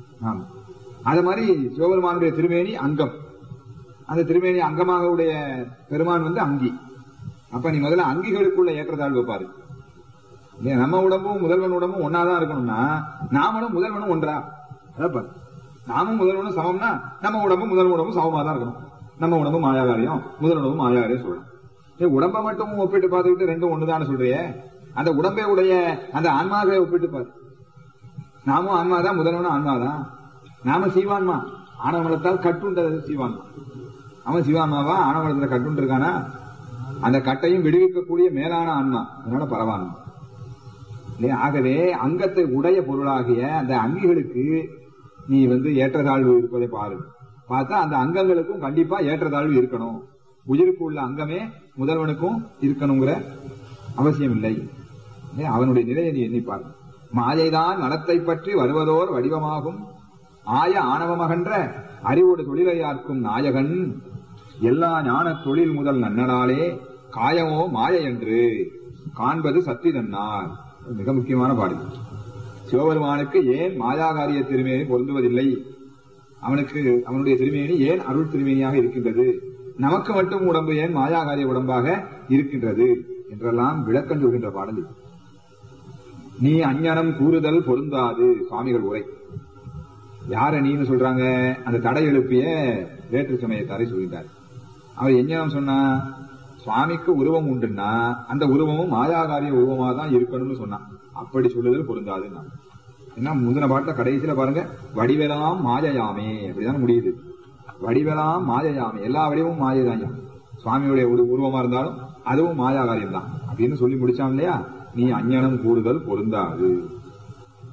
அது மாதிரி சிவபெருமானுடைய திருமேனி அங்கம். அந்த திருமேனி அங்கமாக உடைய பெருமான் அங்கி. அப்ப நீ முதல்ல அங்கிகளுக்குள்ள ஏற்றத்தாழ்வு பாரு. நம்ம உடம்பும் முதல்வன் உடம்பும் ஒன்னாதான் இருக்கணும்னா நாமளும் முதல்வனும் ஒன்றா. அதான் பாரு, நாமும் முதல்வனும் சமம்னா நம்ம உடம்பும் முதல் உடம்பும் சமமா தான் இருக்கணும். நம்ம உடம்பு மாயாகாரியம், முதல் உடம்பு மாயாகாரியம் சொல்லணும். உடம்பை மட்டும் ஒப்பிட்டு பார்த்துக்கிட்டு ரெண்டும் ஒண்ணுதான் சொல்றியே. அந்த உடம்பை உடைய அந்த ஆன்மாவை ஒப்பிட்டு பாரு. நாமும் ஆன்மாதான், முதல்வனும் ஆன்மாதான். நாம சீவான்மா. ஆணவமலத்தால் கட்டுண்டது சீவான்மா. அவன் சிவான்மாவா? ஆணவமலத்துல கட்டுண்டு இருக்கானா? அந்த கட்டையும் விடுவிக்கக்கூடிய மேலான ஆன்மா. அதனால பரவான்மா. ஆகவே அங்கத்தை உடைய பொருளாகிய அந்த அங்கிகளுக்கு நீ ஏற்றத்தாழ்வு இருப்பதை பாரு. பார்த்தா அந்த அங்கங்களுக்கும் கண்டிப்பா ஏற்றத்தாழ்வு இருக்கணும். உயிருக்கு உள்ள அங்கமே முதல்வனுக்கும் இருக்கணுங்கிற அவசியம் இல்லை. அவனுடைய நிலையை நீ எண்ணிப்பார். மாயைதான் நலத்தை பற்றி வருவதோர் வடிவமாகும். ஆய ஆணவமகன்ற அறிவோடு தொழிலையார்க்கும் நாயகன் எல்லா ஞான தொழில் முதல் நன்னனாலே காயமோ மாயை என்று காண்பது சத்தி தன்னார். மிக முக்கியமான பாடல். சிவபெருமானுக்கு ஏன் மாயாகாரிய திருமேனி பொருந்துவதில்லை? அவனுக்கு அவனுடைய திருமேனி ஏன் அருள் திருமேனியாக இருக்கின்றது? நமக்கு மட்டும் உடம்பு ஏன் மாயாகாரிய உடம்பாக இருக்கின்றது என்றெல்லாம் விளக்கம் சொல்கின்ற பாடல். நீ அஞ்ஞானம் கூறுதல் பொருந்தாது. சுவாமிகள் உரை. யார நீன்னு சொல்றாங்க? அந்த தடை எழுப்பிய வேற்று சமயத்தாரை சொல்கிறார். அவர் எஞ்ஞானம் சொன்னா சுவாமிக்கு உருவம் உண்டுன்னா அந்த உருவமும் மாயாகாரிய உருவமா தான் இருக்கணும்னு சொன்னான். அப்படி சொல்லுதல் பொருந்தாது. ஏன்னா முந்தின பாட்டுல கடைசியில பாருங்க, வடிவெல்லாம் மாயையாமே அப்படிதான் முடியுது. வடிவெல்லாம் மாயையாமே, எல்லா வடிவமும் மாயைதான். சுவாமியுடைய உருவமா இருந்தாலும் அதுவும் மாயாகாரியம் தான் அப்படின்னு சொல்லி முடிச்சான் இல்லையா. நீ அஞ்ஞானம் கூடுதல் பொருந்தாது.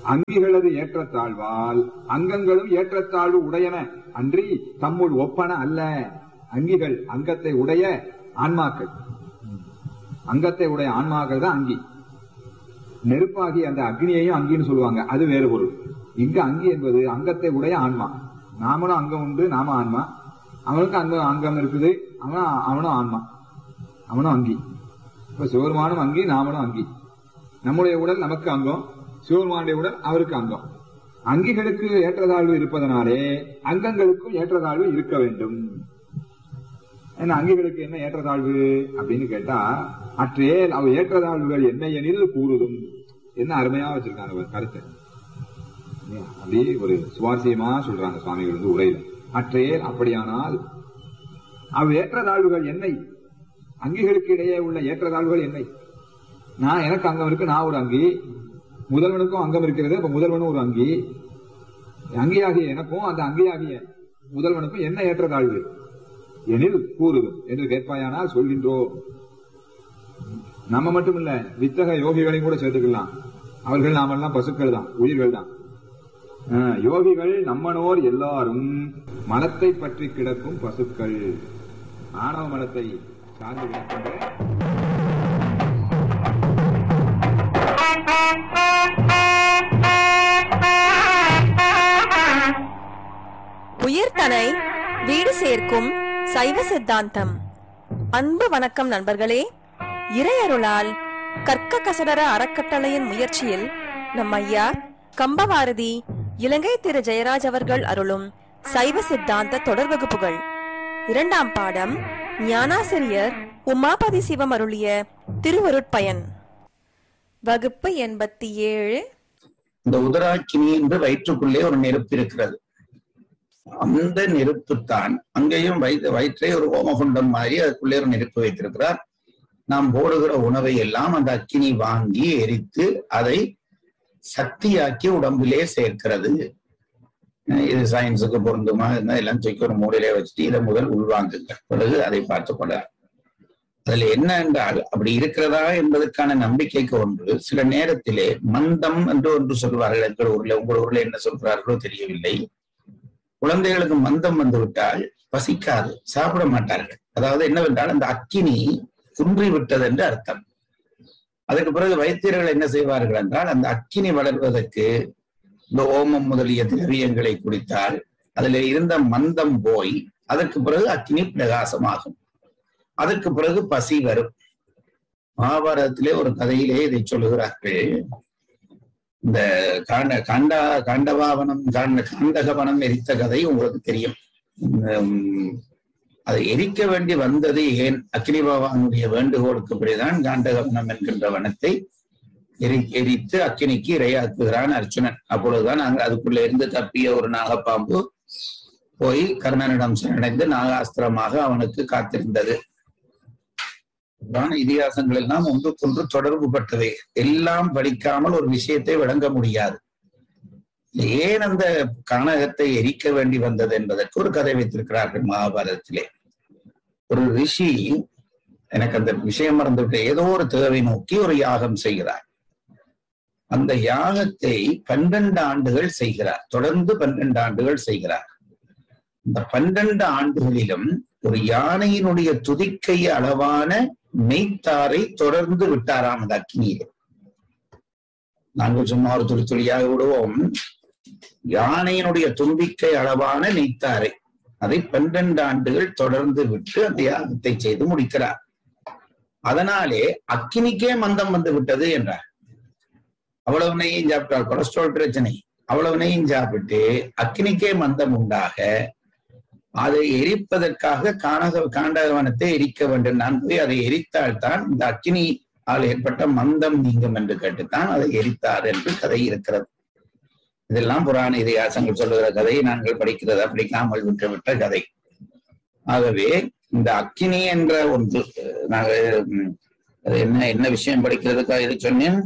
அங்கிகளது ஏற்றத்தாழ்வால் அங்கங்களும் ஏற்றத்தாழ்வு உடையன அன்றி தம்முள் ஒப்பன அல்ல. அங்கிகள் அங்கத்தை உடைய ஆன்மாக்கள், அங்கத்தை உடைய ஆன்மாக்கள் தான் அங்கி. நெருப்பாகி அந்த அக்னியையும் அங்கின்னு சொல்லுவாங்க, அது வேறு பொருள். இங்க அங்கி என்பது அங்கத்தை உடைய ஆன்மா. நாமளும் அங்கம் உண்டு, நாம ஆன்மா. அவனுக்கு அங்கம் இருக்குது, அவனும் ஆன்மா, அவனும் அங்கி. இப்ப சிவருமானும் அங்கி, நாமளும் அங்கி. நம்முடைய உடல் நமக்கு அங்கம், சிவருமானுடைய உடல் அவருக்கு அங்கம். அங்கிகளுக்கு ஏற்றதாழ்வு இருப்பதனாலே அங்கங்களுக்கும் ஏற்றதாழ்வு இருக்க வேண்டும். ஏன்னா அங்கிகளுக்கு என்ன ஏற்றதாழ்வு அப்படின்னு கேட்டா, அற்றேல் அவ ஏற்றதாழ்வுகள் என்ன எனில் கூறுதும். என்ன அருமையா வச்சிருக்காங்க கருத்தை, அப்படியே ஒரு சுவாரஸ்யமா சொல்றாங்க சுவாமிகள் உரையில. அற்றேல் அப்படியானால் அவ் ஏற்றதாழ்வுகள் என்னை, அங்கிகளுக்கு இடையே உள்ள ஏற்றதாழ்வுகள் என்னை. நான் எனக்கு அங்கம் இருக்கு, நான் ஒரு அங்கி. முதல்வனுக்கும் அங்கம் இருக்கிறது, அப்ப முதல்வனும் ஒரு அங்கி. அங்கியாகிய எனக்கும் அந்த அங்கியாகிய முதல்வனுக்கும் என்ன ஏற்றதாழ்வு எனில் கூறுதும் என்று கேட்பாயானால் சொல்கின்றோம். நம்ம மட்டும் இல்ல, வித்தக யோகிகளையும் கூட சேர்த்துக்கலாம். அவர்கள் நாமெல்லாம் பசுக்கள் தான், உயிர்கள் தான். யோகிகள் நம்மனோர் எல்லாரும் மனத்தை பற்றி கிடக்கும் பசுக்கள், ஆணவ மனத்தை சார்ந்து கிடக்கின்ற உயிர்தனை வீடு சேர்க்கும் சைவ சித்தாந்தம். அன்பு வணக்கம் நண்பர்களே. இறையருளால் கற்க கசடர அறக்கட்டளையின் முயற்சியில் நம் ஐயா கம்பவாரதி இலங்கை திரு ஜெயராஜ் அவர்கள் அருளும் சைவ சித்தாந்த தொடர் வகுப்புகள். 2ஆம் பாடம் ஞானாசிரியர் உமாபதி சிவம் அருளிய திருவருட்பயன். வகுப்பு 87. இந்த உதராக்கினி என்று வயிற்றுக்குள்ளே ஒரு நெருப்பு இருக்கிறது. அந்த நெருப்பு தான் அங்கேயும் வயிற்றை ஒரு ஓமகுண்டம் மாதிரி அதுக்குள்ளே ஒரு நெருப்பு வைத்திருக்கிறார். நாம் போடுகிற உணவை எல்லாம் அந்த அக்கினி வாங்கி எரித்து அதை சக்தியாக்கி உடம்பிலே சேர்க்கிறது. இது சயின்ஸுக்கு பொருந்துமா எல்லாம் தூக்கி ஒரு மூலையிலே வச்சுட்டு இதை முதல் உள்வாங்குங்க, பிறகு அதை பார்த்துக்கொள்ளார். அதுல என்ன என்றால், அப்படி இருக்கிறதா என்பதற்கான நம்பிக்கைக்கு ஒன்று. சில நேரத்திலே மந்தம் என்று ஒன்று சொல்வார்கள். எங்கள் ஊர்ல, உங்கள் ஊர்ல என்ன சொல்கிறார்களோ தெரியவில்லை. குழந்தைகளுக்கு மந்தம் வந்து விட்டால் பசிக்காது, சாப்பிட மாட்டார்கள். அதாவது என்னவென்றால் அந்த அக்கினி குன்றி விட்டது என்று அர்த்தம். அதுக்கு பிறகு வைத்தியர்கள் என்ன செய்வார்கள் என்றால், அந்த அக்கினி வளர்வதற்கு இந்த ஓமம் முதலிய திரவியங்களை குடித்தால் அதுல இருந்த மந்தம் போய் அதற்கு பிறகு அக்கினி பிரகாசமாகும். அதற்கு பிறகு பசி வரும். மகாபாரதத்திலே ஒரு கதையிலே இதை சொல்லுகிறார்கள். இந்த காண்டகவனம் எரித்த கதை உங்களுக்கு தெரியும். அதை எரிக்க வேண்டி வந்தது ஏன்? அக்னி பகவானுடைய வேண்டுகோளுக்கு பிறகுதான் காண்டகவனம் என்கின்ற வனத்தை எரித்து அக்கினிக்கு இரையாக்குகிறான் அர்ச்சுனன். அப்பொழுதுதான் அதுக்குள்ள இருந்து தப்பிய ஒரு நாகப்பாம்பு போய் கர்ணனிடம் சரணடைந்து நாகாஸ்திரமாக அவனுக்கு காத்திருந்தது. இதிகாசங்கள் எல்லாம் ஒன்றுக்கொன்று தொடர்பு பட்டவை. எல்லாம் படிக்காமல் ஒரு விஷயத்தை விளங்க முடியாது. ஏன் அந்த கானகத்தை எரிக்க வேண்டி வந்தது என்பதற்கு ஒரு கதை வைத்திருக்கிறார்கள் மகாபாரதத்திலே. ஒரு ரிஷி, எனக்கு அந்த விஷயம் மறந்துவிட்டு, ஏதோ ஒரு தேவை நோக்கி ஒரு யாகம் செய்கிறார். அந்த யாகத்தை 12 ஆண்டுகள் செய்கிறார். தொடர்ந்து 12 ஆண்டுகள் செய்கிறார். இந்த 12 ஆண்டுகளிலும் ஒரு யானையினுடைய துதிக்கை அளவான மெய்த்தாரை தொடர்ந்து விட்டாராம் அந்த அக்னியிலே. நாங்கள் சும்மா ஒரு துளி துளியாக விடுவோம். யானையினுடைய தும்பிக்கை அளவான நெய்த்தாரை அதை 12 ஆண்டுகள் தொடர்ந்து விட்டு அந்த யாகத்தை செய்து முடிக்கிறார். அதனாலே அக்கினிக்கே மந்தம் வந்து விட்டது என்றார். அவ்வளவு நெய்யும் சாப்பிட்டால் கொலஸ்ட்ரால் பிரச்சனை. அவ்வளவு நெய்யும் சாப்பிட்டு அக்கினிக்கே மந்தம் உண்டாக அதை எரிப்பதற்காக காண்டகவனத்தை எரிக்க வேண்டும். நான் போய் அதை எரித்தால்தான் இந்த அக்கினி ஏற்பட்ட மந்தம் நீங்கும் என்று கேட்டுத்தான் அதை எரித்தார் என்று கதை இருக்கிறது. இதெல்லாம் புராண இதிகாசங்கள் சொல்லுகிற கதையை நாங்கள் படிக்கிறது படிக்காமல் விட்டுவிட்ட கதை. ஆகவே இந்த அக்கினி என்ற ஒன்று நாங்கள் என்ன விஷயம் படிக்கிறதுக்காக இது சொன்னேன்.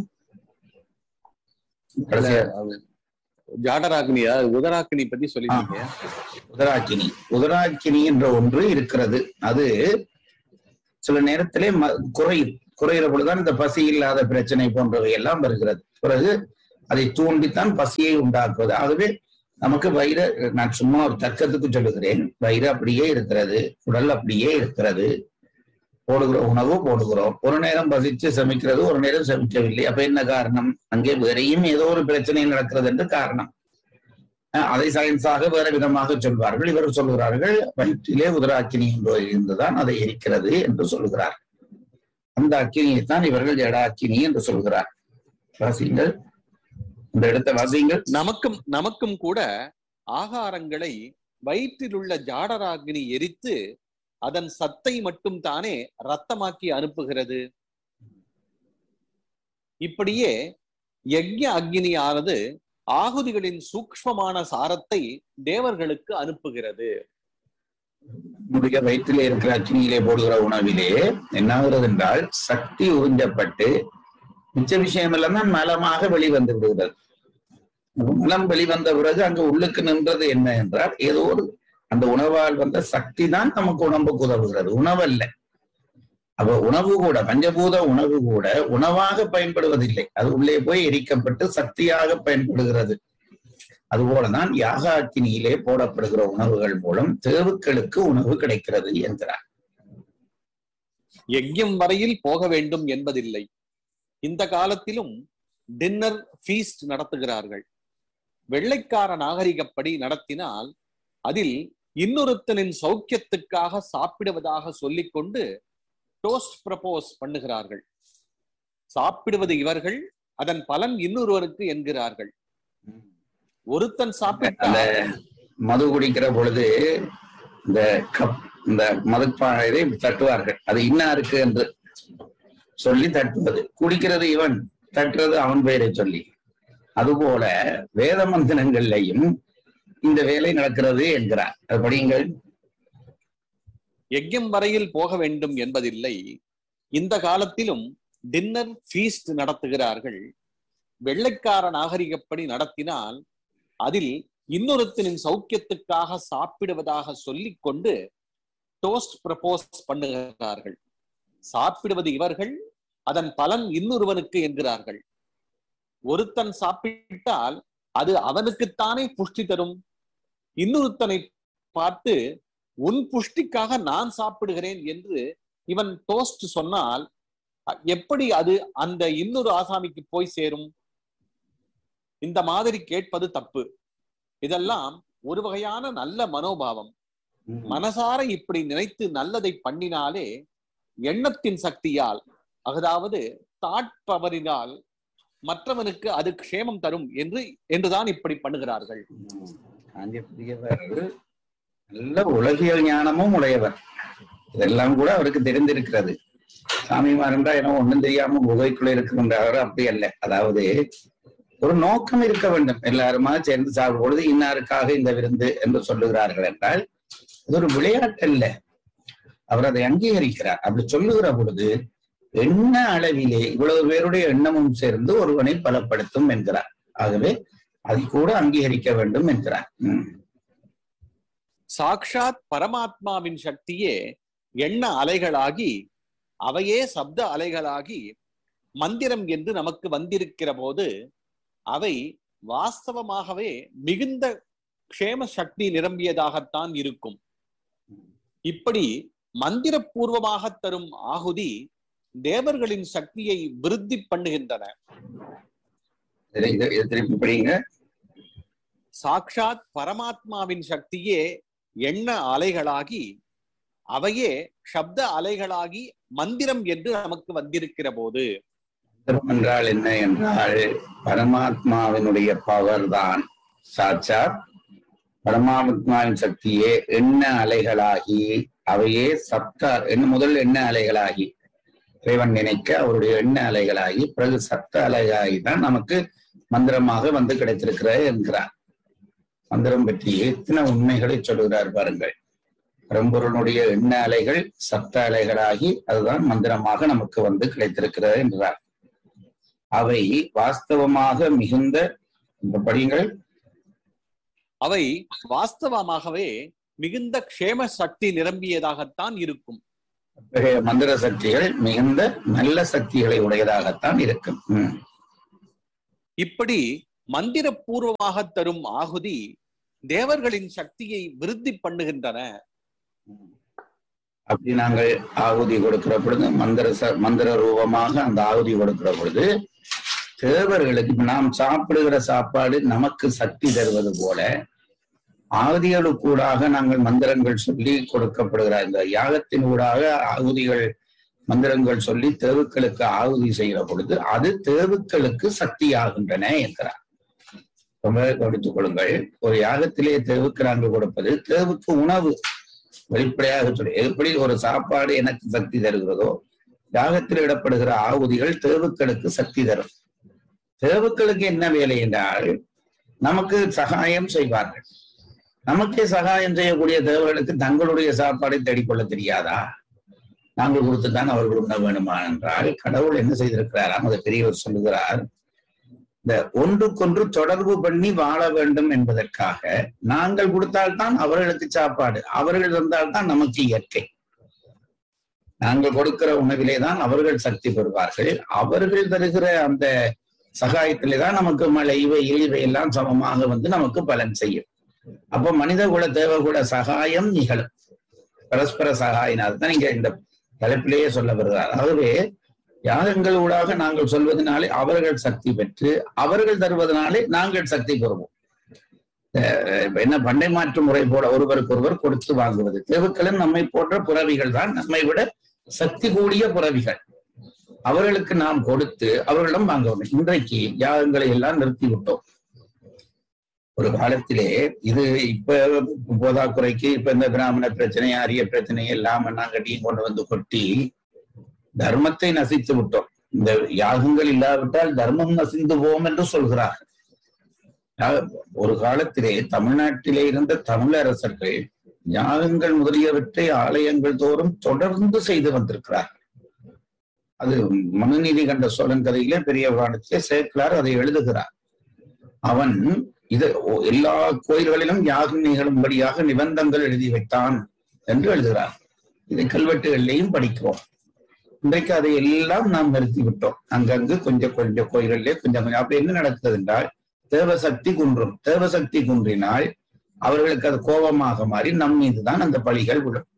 ஜாடராக்கினியா உதராக்கினி பத்தி சொல்லிருக்கீங்க. உதராக்கினி என்ற ஒன்று இருக்கிறது. அது சில நேரத்திலே குறைகிற பொழுதுதான் இந்த பசி இல்லாத பிரச்சனை போன்றவை எல்லாம் வருகிறது. பிறகு அதை தூண்டித்தான் பசியை உண்டாக்குவது. ஆகவே நமக்கு வயிறு, நான் சும்மா ஒரு தர்க்கத்துக்கு சொல்லுகிறேன், வயிறு அப்படியே இருக்கிறது, உடல் அப்படியே இருக்கிறது, போடுகிற உணவு போடுகிறோம், ஒரு நேரம் பசிச்சு சமைக்கிறது, ஒரு நேரம் சமைக்கவில்லை. அப்ப என்ன காரணம்? அங்கே வேறையும் ஏதோ ஒரு பிரச்சனை நடக்கிறது என்று காரணம். அதை சயின்ஸாக வேற விதமாக சொல்வார்கள். இவர் சொல்கிறார்கள் வயிற்றிலே உதராக்கினி என்று இருந்துதான் அதை எரிக்கிறது என்று சொல்கிறார். அந்த அக்கினியைத்தான் இவர்கள் ஜடாக்கினி என்று சொல்கிறார். வாசிங்கள், இந்த இடத்த வாசிங்கள். நமக்கும் கூட ஆகாரங்களை வயிற்றில் உள்ள ஜாடராகினி எரித்து அதன் சத்தை மட்டும் தானே ரத்தமாக்கி அனுப்புகிறது. இப்படியே யஜ்ஞ அக்னியானது ஆகுதிகளின் சூக்ஷ்மமான சாரத்தை தேவர்களுக்கு அனுப்புகிறது. நம்முடைய வயிற்றிலே இருக்கிற அக்னியிலே போடுகிற உணவிலே என்ன ஆகிறது என்றால் சக்தி உறிஞ்சப்பட்டு மிச்ச விஷயம் எல்லாம் தான் மலமாக வெளிவந்து விடுகிறது. மலம் வெளிவந்த பிறகு அங்கு உள்ளுக்கு நின்றது என்ன என்றால் ஏதோ ஒரு அந்த உணவால் வந்த சக்தி தான் நமக்கு உடம்புக்கு உதவுகிறது, உணவல்ல. அப்ப உணவு கூட, பஞ்சபூத உணவு கூட உணவாக பயன்படுவதில்லை, அது உள்ளே போய் எரிக்கப்பட்டு சக்தியாக பயன்படுகிறது. அதுபோலதான் யாக அக்கினியிலே போடப்படுகிற உணவுகள் மூலம் தேவுக்களுக்கு உணவு கிடைக்கிறது என்கிறார். யஜ்யம் வரையில் போக வேண்டும் என்பதில்லை. இந்த காலத்திலும் டின்னர் ஃபீஸ்ட் நடத்துகிறார்கள். வெள்ளைக்கார நாகரிகப்படி நடத்தினால் அதில் இன்னொருத்தனின் சௌக்கியத்துக்காக சாப்பிடுவதாக சொல்லிக்கொண்டு டோஸ்ட் ப்ரப்போஸ் பண்ணுகிறார்கள். சாப்பிடுவது இவர்கள், அதன் பலன் இன்னொருவருக்கு என்கிறார்கள். ஒருத்தன் சாப்பிட்ட மது குடிக்கிற பொழுது இந்த கப், இந்த மதுப்பானை தட்டுவார்கள், அது இன்னாருக்கு என்று சொல்லி தட்டுவது. குடிக்கிறது இவன், தட்டுறது அவன் பெயரை சொல்லி. அதுபோல வேத மந்திரங்கள்லையும் இந்த வேலை நடக்கிறது என்கிறார். அது படியுங்கள். யஜ்யம் வரையில் போக வேண்டும் என்பதில்லை. இந்த காலத்திலும் டின்னர் ஃபீஸ்ட் நடத்துகிறார்கள். வெள்ளைக்கார நாகரிகப்படி நடத்தினால் அதில் இன்னொருத்தனின் சௌக்கியத்துக்காக சாப்பிடுவதாக சொல்லிக் கொண்டு டோஸ்ட் ப்ரப்போஸ் பண்ணுகிறார்கள். சாப்பிடுவது இவர்கள், அதன் பலன் இன்னொருவனுக்கு என்கிறார்கள். ஒருத்தன் சாப்பிட்டால் அது அவனுக்குத்தானே புஷ்டி தரும். இன்னொருத்தனை பார்த்து உன் புஷ்டிக்காக நான் சாப்பிடுகிறேன் என்று இவன் டோஸ்ட் சொன்னால் எப்படி அது அந்த இன்னொரு ஆசாமிக்கு போய் சேரும்? இந்த மாதிரி கேட்பது தப்பு. இதெல்லாம் ஒரு வகையான நல்ல மனோபாவம். மனசார இப்படி நினைத்து நல்லதை பண்ணினாலே எண்ணத்தின் சக்தியால், அதாவது தாட் பவரினால் மற்றவனுக்கு அது க்ஷேமம் தரும் என்றுதான் இப்படி பண்ணுகிறார்கள். நல்ல உலகியல் ஞானமும் உடையவர். இதெல்லாம் கூட அவருக்கு தெரிந்திருக்கிறது. சாமிமாரண்டா ஏன்னா ஒண்ணும் தெரியாம குகைக்குள்ள இருக்கின்றவர் அப்படி அல்ல. அதாவது ஒரு நோக்கம் இருக்க வேண்டும். எல்லாருமா சேர்ந்து சாப்பிடும் பொழுது இன்னாருக்காக இந்த விருந்து என்று சொல்லுகிறார்கள் என்றால் அது ஒரு விளையாட்டு அல்ல. அவர் அதை அங்கீகரிக்கிறார். அப்படி சொல்லுகிற பொழுது எண்ண அளவிலே இவ்வளவு பேருடைய எண்ணமும் சேர்ந்து ஒருவனை பலப்படுத்தும் என்கிறார். ஆகவே அதை கூட அங்கீகரிக்க வேண்டும் என்கிறார். சாக்ஷாத் பரமாத்மாவின் சக்தியே எண்ண அலைகளாகி அவையே சப்த அலைகளாகி மந்திரம் என்று நமக்கு வந்திருக்கிற போது அவை வாஸ்தவமாகவே மிகுந்த க்ஷேம சக்தி நிரம்பியதாகத்தான் இருக்கும். இப்படி மந்திரபூர்வமாக தரும் ஆகுதி தேவர்களின் சக்தியை விருத்தி பண்ணுகின்றன. சாக்ஷாத் பரமாத்மாவின் சக்தியே எண்ண அலைகளாகி அவையே சப்த அலைகளாகி மந்திரம் என்று நமக்கு வந்திருக்கிற போது, என்றால் என்ன என்றால் பரமாத்மாவினுடைய பவர் தான் சாட்சாத் பரமாத்மாவின் சக்தியே எண்ண அலைகளாகி அவையே முதல் எண்ண அலைகளாகி இறைவன் நினைக்க அவருடைய எண்ண அலைகளாகி பிறகு சப்த அலைகளாகி தான் நமக்கு மந்திரமாக வந்து கிடைத்திருக்கிறது என்கிறார். மந்திரம் பற்றி எத்தனை உண்மைகளை சொல்லுகிறார் பாருங்கள். பரம்பொருளுடைய எண்ண அலைகள் சப்த அலைகளாகி அதுதான் மந்திரமாக நமக்கு வந்து கிடைத்திருக்கிறது என்கிறார். அவை வாஸ்தவமாக மிகுந்த படியுங்கள். அவை வாஸ்தவமாகவே மிகுந்த க்ஷேம சக்தி நிரம்பியதாகத்தான் இருக்கும். மந்திர சக்திகள் மிகுந்த நல்ல சக்திகளை உடையதாகத்தான் இருக்கும். இப்படி மந்திரபூர்வமாக தரும் ஆகுதி தேவர்களின் சக்தியை விருத்தி பண்ணுகின்றன. அப்படி நாங்கள் ஆகுதி கொடுக்கிற பொழுது மந்திர ரூபமாக அந்த ஆகுதி கொடுக்கிற பொழுது தேவர்களுக்கு நாம் சாப்பிடுகிற சாப்பாடு நமக்கு சக்தி தருவது போல ஆகுதிகளுக்கூடாக நாங்கள் மந்திரங்கள் சொல்லி கொடுக்கப்படுகிற இந்த யாகத்தின் ஊடாக ஆகுதிகள் மந்திரங்கள் சொல்லி தேவுக்களுக்கு ஆகுதி செய்கிற பொழுது அது தேவுக்களுக்கு சக்தி ஆகின்றன என்கிறார். ரொம்ப கவனித்துக் கொள்ளுங்கள். ஒரு யாகத்திலே தேவுக்கு நாங்கள் கொடுப்பது தேவுக்கு உணவு. வெளிப்படையாக சொல்லி எப்படி ஒரு சாப்பாடு எனக்கு சக்தி தருகிறதோ யாகத்தில் இடப்படுகிற ஆகுதிகள் தேவுக்களுக்கு சக்தி தரும். தேவுக்களுக்கு என்ன வேலை என்றால் நமக்கு சகாயம் செய்வார்கள். நமக்கே சகாயம் செய்யக்கூடிய தேவர்களுக்கு தங்களுடைய சாப்பாடை தேடிக்கொள்ள தெரியாதா? நாங்கள் கொடுத்துத்தான் அவர்கள் உண்ண வேணுமா என்றால் கடவுள் என்ன செய்திருக்கிறாராம், அதை பெரியவர் சொல்லுகிறார். இந்த ஒன்றுக்கொன்று தொடர்பு பண்ணி வாழ வேண்டும் என்பதற்காக நாங்கள் கொடுத்தால்தான் அவர்களுக்கு சாப்பாடு, அவர்கள் தந்தால்தான் நமக்கு இயற்கை. நாங்கள் கொடுக்கிற உணவிலே தான் அவர்கள் சக்தி பெறுவார்கள். அவர்கள் தருகிற அந்த சகாயத்திலே தான் நமக்கு மழை வெயில் இவையெல்லாம் சமமாக வந்து நமக்கு பலன் செய்யும். அப்ப மனித குல தேவகுல சகாயம் நிகழும். பரஸ்பர சகாயினால்தான் இங்க இந்த தலைப்பிலேயே சொல்ல வருகிறார். ஆகவே யாகங்கள் ஊடாக நாங்கள் சொல்வதனாலே அவர்கள் சக்தி பெற்று அவர்கள் தருவதனாலே நாங்கள் சக்தி பெறுவோம். என்ன பண்டை மாற்று முறை போல ஒருவருக்கு ஒருவர் கொடுத்து வாங்குவது. தேவுக்களும் நம்மை போன்ற புறவிகள் தான், நம்மை விட சக்தி கூடிய புறவிகள். அவர்களுக்கு நாம் கொடுத்து அவர்களிடம் வாங்க வேண்டும். இன்றைக்கு யாகங்களை எல்லாம் நிறுத்தி விட்டோம். ஒரு காலத்திலே இது இப்ப போதாக்குறைக்கு இப்ப இந்த பிராமண பிரச்சனை ஆரிய பிரச்சனை எல்லாம் மண்ணாங்கட்டியும் கொண்டு வந்து கொட்டி தர்மத்தை நசித்து விட்டோம். இந்த யாகங்கள் இல்லாவிட்டால் தர்மம் நசிந்து போம் என்று சொல்கிறார். ஒரு காலத்திலே தமிழ்நாட்டிலே இருந்த தமிழரசர்கள் யாகங்கள் முதலியவற்றை ஆலயங்கள் தோறும் தொடர்ந்து செய்து வந்திருக்கிறார். அது மனுநீதி கண்ட சோழன் கதையிலே பெரிய புராணத்திலே சேக்கிழார் அதை எழுதுகிறார். அவன் இது எல்லா கோயில்களிலும் யாகம் நிகழும்படியாக நிபந்தங்கள் எழுதி வைத்தான் என்று எழுதுகிறார். இதை கல்வெட்டுகளிலேயும் படிக்கிறோம். இன்றைக்கு அதை எல்லாம் நாம் நிறுத்தி விட்டோம். அங்கங்கு கொஞ்சம் கொஞ்சம் கோயில்களிலே கொஞ்சம் கொஞ்சம். அப்படி என்ன நடக்குது என்றால் தேவசக்தி குன்றும். தேவசக்தி குன்றினால் அவர்களுக்கு அது கோபமாக மாறி நம் மீதுதான் அந்த பழிகள் விடும்.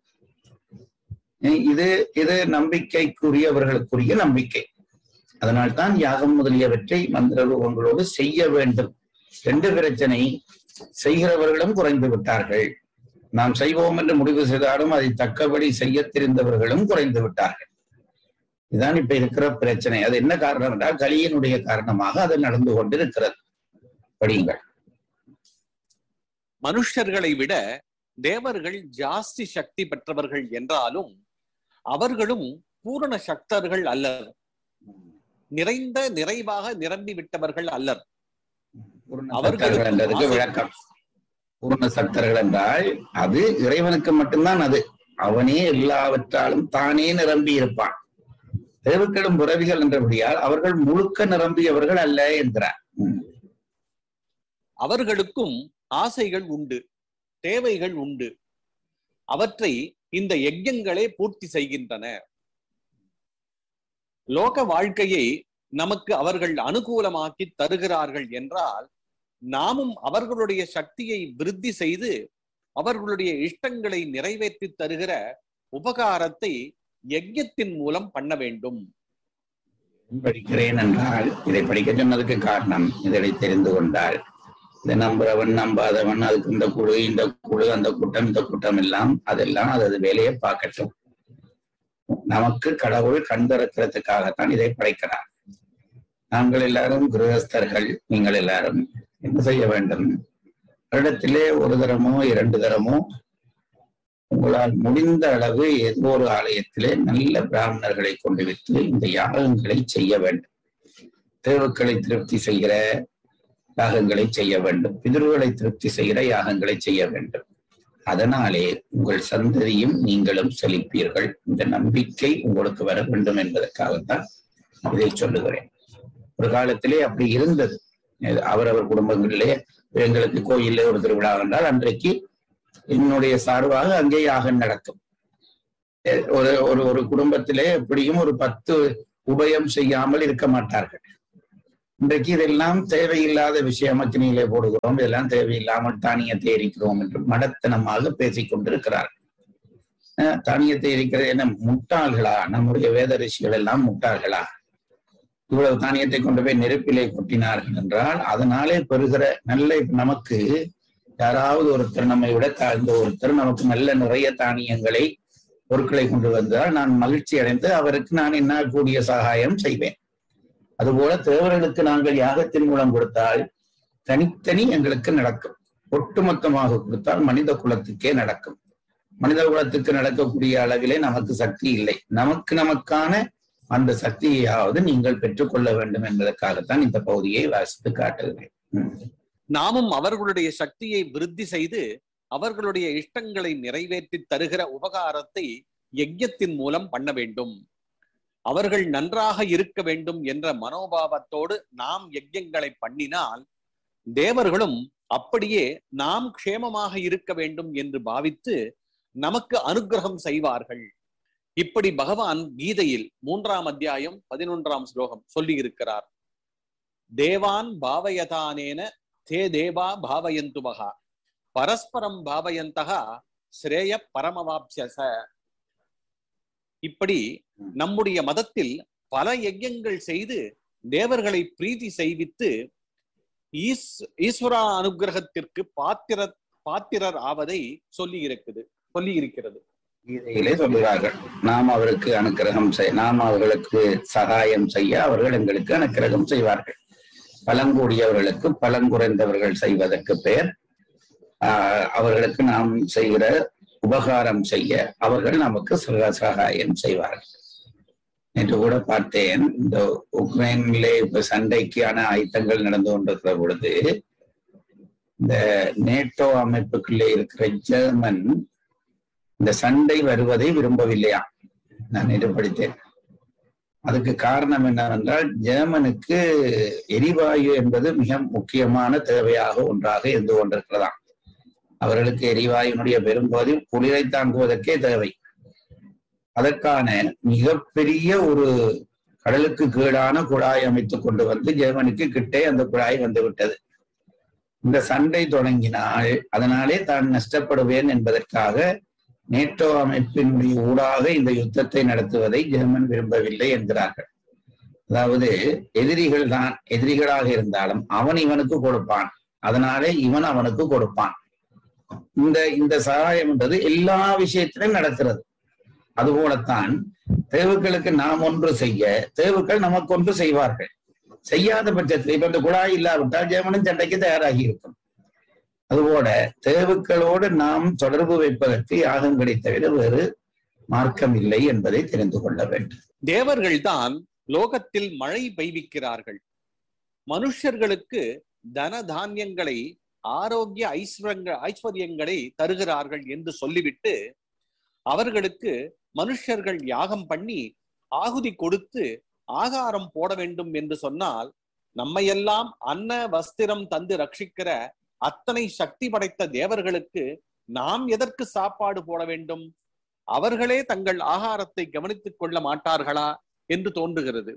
இது நம்பிக்கைக்குரியவர்களுக்குரிய நம்பிக்கை. அதனால்தான் யாகம் முதலியவற்றை மந்திர ரூபங்களோடு செய்ய வேண்டும். ரெண்டு பிரச்சனை, செய்கிறவர்களும் குறைந்து விட்டார்கள். நாம் செய்வோம் என்று முடிவு செய்தாலும் அதை தக்கபடி செய்ய தெரிந்தவர்களும் குறைந்து விட்டார்கள். இதுதான் இப்ப இருக்கிற பிரச்சனை. அது என்ன காரணம் என்றால் கலியினுடைய காரணமாக அது நடந்து கொண்டிருக்கிறது. படியுங்கள். மனுஷர்களை விட தேவர்கள் ஜாஸ்தி சக்தி பெற்றவர்கள் என்றாலும் அவர்களும் பூரண சக்தர்கள் அல்லர். நிறைவாக நிரம்பி விட்டவர்கள் அல்லர். அவர்களுக்கு விளக்கம். பூர்ண சக்தர்கள் என்றால் அது இறைவனுக்கு மட்டும்தான். அது அவனே எல்லாவற்றாலும் தானே நிரம்பி இருப்பான். தேவக்களும் புறவிகள் என்றபடியால் அவர்கள் முழுக்க நிரம்பியவர்கள் அல்ல என்கிறார். அவர்களுக்கும் ஆசைகள் உண்டு, தேவைகள் உண்டு. அவற்றை இந்த யஜ்ஞங்களே பூர்த்தி செய்கின்றன. லோக வாழ்க்கையை நமக்கு அவர்கள் அனுகூலமாக்கி தருகிறார்கள் என்றால் நாமும் அவர்களுடைய சக்தியை விருத்தி செய்து அவர்களுடைய இஷ்டங்களை நிறைவேற்றி தருகிற உபகாரத்தை யஜ்ஞத்தின் மூலம் பண்ண வேண்டும். படிக்கிறேன் என்றால் இதை படிக்க சொன்னதுக்கு காரணம் இதனை தெரிந்து கொண்டால் இதை நம்புறவன் நம்பாதவன் அதுக்கு இந்த குழு அந்த கூட்டம் இந்த கூட்டம் எல்லாம் அதெல்லாம் அது வேலையை பார்க்கட்டும். நமக்கு கடவுள் கண் திறக்கிறதுக்காகத்தான் இதை படைக்கிறார். நாங்கள் எல்லாரும் கிரகஸ்தர்கள். நீங்கள் எல்லாரும் என்ன செய்ய வேண்டும்? இடத்திலே ஒரு தரமோ 2 தரமோ உங்களால் முடிந்த அளவு ஏதோ ஒரு ஆலயத்திலே நல்ல பிராமணர்களை கொண்டு விட்டு இந்த யாகங்களை செய்ய வேண்டும். தேவக்களை திருப்தி செய்கிற யாகங்களை செய்ய வேண்டும். பிதர்களை திருப்தி செய்கிற யாகங்களை செய்ய வேண்டும். அதனாலே உங்கள் சந்ததியும் நீங்களும் செழிப்பீர்கள். இந்த நம்பிக்கை உங்களுக்கு வர வேண்டும் என்பதற்காகத்தான் இதை சொல்லுகிறேன். ஒரு காலத்திலே அப்படி இருந்தது. அவரவர் குடும்பங்களிலே எங்களுக்கு கோயிலே ஒரு திருவிழா என்றால் அன்றைக்கு என்னுடைய சார்பாக அங்கே யாகம் நடக்கும். ஒரு குடும்பத்திலே எப்படியும் ஒரு 10 உபயம் செய்யாமல் இருக்க மாட்டார்கள். இன்றைக்கு இதெல்லாம் தேவையில்லாத விஷயம், அக்கினியிலே போடுகிறோம், இதெல்லாம் தேவையில்லாமல் தானியத்தை எரிக்கிறோம் என்று மடத்தனமாக பேசிக் கொண்டிருக்கிறார். தானியத்தை எரிக்கிறது என்ன, முட்டாள்களா? நம்முடைய வேத ரிஷிகள் எல்லாம் முட்டாள்களா? இவ்வளவு தானியத்தை கொண்டு போய் நெருப்பிலே கொட்டினார்கள் என்றால் அதனாலே பெறுகிற நல்ல, நமக்கு யாராவது ஒருத்தர் நம்மை விட தாழ்ந்த ஒருத்தர் நமக்கு நல்ல நிறைய தானியங்களை பொருட்களை கொண்டு வந்தால் நான் மகிழ்ச்சி அடைந்து அவருக்கு நான் என்ன கூடிய சகாயம் செய்வேன். அதுபோல தேவர்களுக்கு நாங்கள் யாகத்தின் மூலம் கொடுத்தால் தனித்தனி எங்களுக்கு நடக்கும், ஒட்டுமொத்தமாக கொடுத்தால் மனித குலத்துக்கே நடக்கும். மனித குலத்துக்கு நடக்கக்கூடிய அளவிலே நமக்கு சக்தி இல்லை. நமக்கான அந்த சக்தியையாவது நீங்கள் பெற்றுக்கொள்ள வேண்டும் என்பதற்காகத்தான் இந்த பகுதியை வாசித்து காட்டுகிறேன். நாமும் அவர்களுடைய சக்தியை விருத்தி செய்து அவர்களுடைய இஷ்டங்களை நிறைவேற்றி தருகிற உபகாரத்தை யஜ்ஞத்தின் மூலம் பண்ண வேண்டும். அவர்கள் நன்றாக இருக்க வேண்டும் என்ற மனோபாவத்தோடு நாம் யஜ்ஞங்களை பண்ணினால் தேவர்களும் அப்படியே நாம் க்ஷேமமாக இருக்க வேண்டும் என்று பாவித்து நமக்கு அனுகிரகம் செய்வார்கள். இப்படி பகவான் கீதையில் 3ஆம் அத்தியாயம் 11ஆம் ஸ்லோகம் சொல்லி இருக்கிறார். தேவான் பாவயதானேன தே தேவா பாவயந்துவகா பரஸ்பரம் பாவயந்தகா ஸ்ரேய பரமவாப்ஸ்யச. இப்படி நம்முடைய மதத்தில் பல யஜ்ஞங்கள் செய்து தேவர்களை பிரீதி செய்வித்து ஈஸ்வரா அனுகிரகத்திற்கு பாத்திரர் ஆவதை சொல்லி இருக்கிறது. கீதையிலே சொல்கிறார்கள், நாம் அவருக்கு அனுக்கிரகம் நாம் அவர்களுக்கு சகாயம் செய்ய அவர்கள் எங்களுக்கு அனுக்கிரகம் செய்வார்கள். பலங்கூடியவர்களுக்கு பலங்குறைந்தவர்கள் செய்வதற்கு பெயர் அவர்களுக்கு நாம் செய்கிற உபகாரம் செய்ய அவர்கள் நமக்கு சகாயம் செய்வார்கள். நேற்று கூட பார்த்தேன், இந்த உக்ரைனிலே இப்ப சண்டைக்கான ஆயுதங்கள் நடந்து கொண்டிருக்கிற பொழுது இந்த நேட்டோ அமைப்புக்குள்ளே இருக்கிற ஜெர்மன் இந்த சண்டை வருவதை விரும்பவில்லையா. நான் நேற்று படித்தேன். அதுக்கு காரணம் என்னவென்றால் ஜெர்மனுக்கு எரிவாயு என்பது மிக முக்கியமான தேவையாக ஒன்றாக இருந்து கொண்டிருக்கிறதாம். அவர்களுக்கு எரிவாயுனுடைய பெரும்பகுதி குளிரை தாங்குவதற்கே தேவை. அதற்கான மிகப்பெரிய ஒரு கடலுக்கு கீழான குழாய் அமைத்துக் கொண்டு வந்து ஜெர்மனிக்கு கிட்டே அந்த குழாய் வந்து விட்டது. இந்த சண்டை தொடங்கினால் அதனாலே தான் நஷ்டப்படுவேன் என்பதற்காக நேட்டோ அமைப்பினுடைய ஊடாக இந்த யுத்தத்தை நடத்துவதை ஜெர்மன் விரும்பவில்லை என்கிறார்கள். அதாவது எதிரிகளாக இருந்தாலும் அவன் இவனுக்கு கொடுப்பான், அதனாலே இவன் அவனுக்கு கொடுப்பான். இந்த சகாயம் என்றது எல்லா விஷயத்திலும் நடக்கிறது. அதுபோலத்தான் தேவுக்களுக்கு நாம் ஒன்று செய்ய தேவுக்கள் நமக்கு ஒன்று செய்வார்கள். செய்யாத பட்சத்தில் இப்ப இந்த குழாய் இல்லாவிட்டால் ஜெர்மனும் சண்டைக்கு தயாராகி இருக்கும். அதுபோல தேவுக்களோடு நாம் தொடர்பு வைப்பதற்கு யாகம் கிடைத்தவிட வேறு மார்க்கம் இல்லை என்பதை தெரிந்து கொள்ள வேண்டும். தேவர்கள் தான் லோகத்தில் மழை பெய்விக்கிறார்கள். மனுஷர்களுக்கு தன தானியங்களை ஆரோக்கிய ஐஸ்வர்யங்களை தருகிறார்கள் என்று சொல்லிவிட்டு அவர்களுக்கு மனுஷர்கள் யாகம் பண்ணி ஆகுதி கொடுத்து ஆகாரம் போட வேண்டும் என்று சொன்னால் நம்மையெல்லாம் அன்ன வஸ்திரம் தந்து ரட்சிக்கிற அத்தனை சக்தி படைத்த தேவர்களுக்கு நாம் எதற்கு சாப்பாடு போட வேண்டும்? அவர்களே தங்கள் ஆகாரத்தை கவனித்துக் கொள்ள மாட்டார்களா என்று தோன்றுகிறது.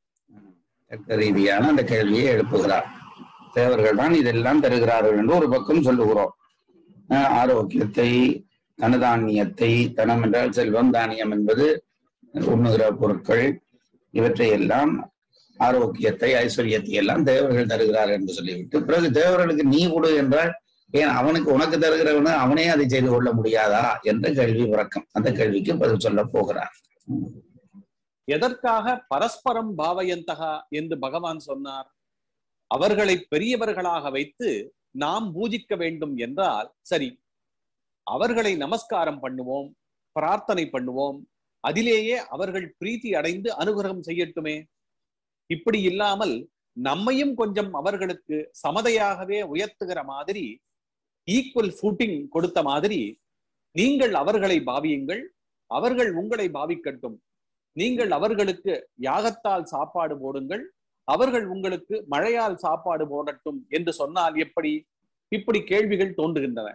ரீதியான அந்த கேள்வியை எழுப்புகிறார். தேவர்கள் தான் இதெல்லாம் தருகிறார்கள் என்று ஒரு பக்கம் சொல்லுகிறோம். ஆரோக்கியத்தை, தனதானியத்தை, தனம் என்றால் செல்வம், தானியம் என்பது உண்ணுகிற பொருட்கள், இவற்றை எல்லாம் ஆரோக்கியத்தை, ஐஸ்வர்யத்தை எல்லாம் தேவர்கள் தருகிறார்கள் என்று சொல்லிவிட்டு பிறகு தேவர்களுக்கு நீ கொடு என்றால் ஏன் அவனுக்கு உனக்கு தருகிறவனு அவனே அதை செய்து கொள்ள முடியாதா என்ற கேள்வி பிறக்கும். அந்த கேள்விக்கு பதில் சொல்ல போகிறார். எதற்காக பரஸ்பரம் பாவயந்தகா என்று பகவான் சொன்னார்? அவர்களை பெரியவர்களாக வைத்து நாம் பூஜிக்க வேண்டும் என்றால் சரி, அவர்களை நமஸ்காரம் பண்ணுவோம், பிரார்த்தனை பண்ணுவோம், அதிலேயே அவர்கள் பிரீத்தி அடைந்து அனுகிரகம் செய்யட்டுமே. இப்படி இல்லாமல் நம்மையும் கொஞ்சம் அவர்களுக்கு சமதையாகவே உயர்த்துகிற மாதிரி, ஈக்குவல் ஃபூட்டிங் கொடுத்த மாதிரி, நீங்கள் அவர்களை பாவியுங்கள், அவர்கள் உங்களை பாவிக்கட்டும், நீங்கள் அவர்களுக்கு யாகத்தால் சாப்பாடு போடுங்கள், அவர்கள் உங்களுக்கு மழையால் சாப்பாடு போடட்டும் என்று சொன்னால் எப்படி? இப்படி கேள்விகள் தோன்றுகின்றன.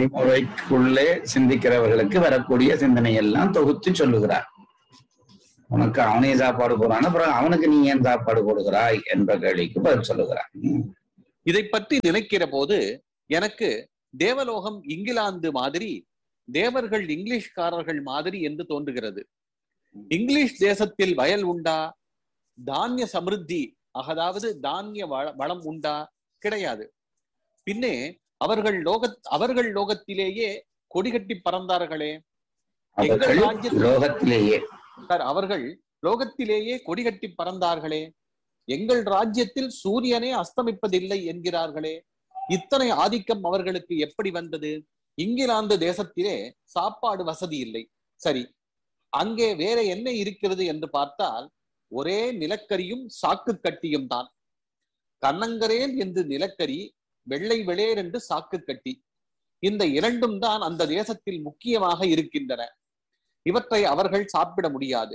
நடைமுறைக்குள்ளே சிந்திக்கிறவர்களுக்கு வரக்கூடிய சிந்தனை எல்லாம் தொகுத்து சொல்லுகிறார். உனக்கு அவனே சாப்பாடு போறான், அப்புறம் அவனுக்கு நீ ஏன் சாப்பாடு போடுகிறாய் என்ற கேள்விக்கு பதில் சொல்லுகிறான். இதை பற்றி நினைக்கிற போது எனக்கு தேவலோகம் இங்கிலாந்து மாதிரி, தேவர்கள் இங்கிலீஷ்காரர்கள் மாதிரி என்று தோன்றுகிறது. இங்கிலீஷ் தேசத்தில் வயல் உண்டா? தானிய சமிருத்தி, அதாவது தானிய வளம் உண்டா? கிடையாது. பின்னே அவர்கள் லோகத்திலேயே கொடிகட்டி பறந்தார்களே. எங்கள் லோகத்திலேயே அவர்கள் லோகத்திலேயே கொடிகட்டி பறந்தார்களே. எங்கள் ராஜ்யத்தில் சூரியனே அஸ்தமிப்பதில்லை என்கிறார்களே. இத்தனை ஆதிக்கம் அவர்களுக்கு எப்படி வந்தது? இங்கிலாந்து தேசத்திலே சாப்பாடு வசதி இல்லை. சரி, அங்கே வேற என்ன இருக்கிறது என்று பார்த்தால் ஒரே நிலக்கரியும் சாக்கு கட்டியும் தான். கண்ணங்கரேல் என்று நிலக்கரி, வெள்ளை வெளேர் என்று சாக்கு கட்டி, இந்த இரண்டும் தான் அந்த தேசத்தில் முக்கியமாக இருக்கின்றன. இவற்றை அவர்கள் சாப்பிட முடியாது.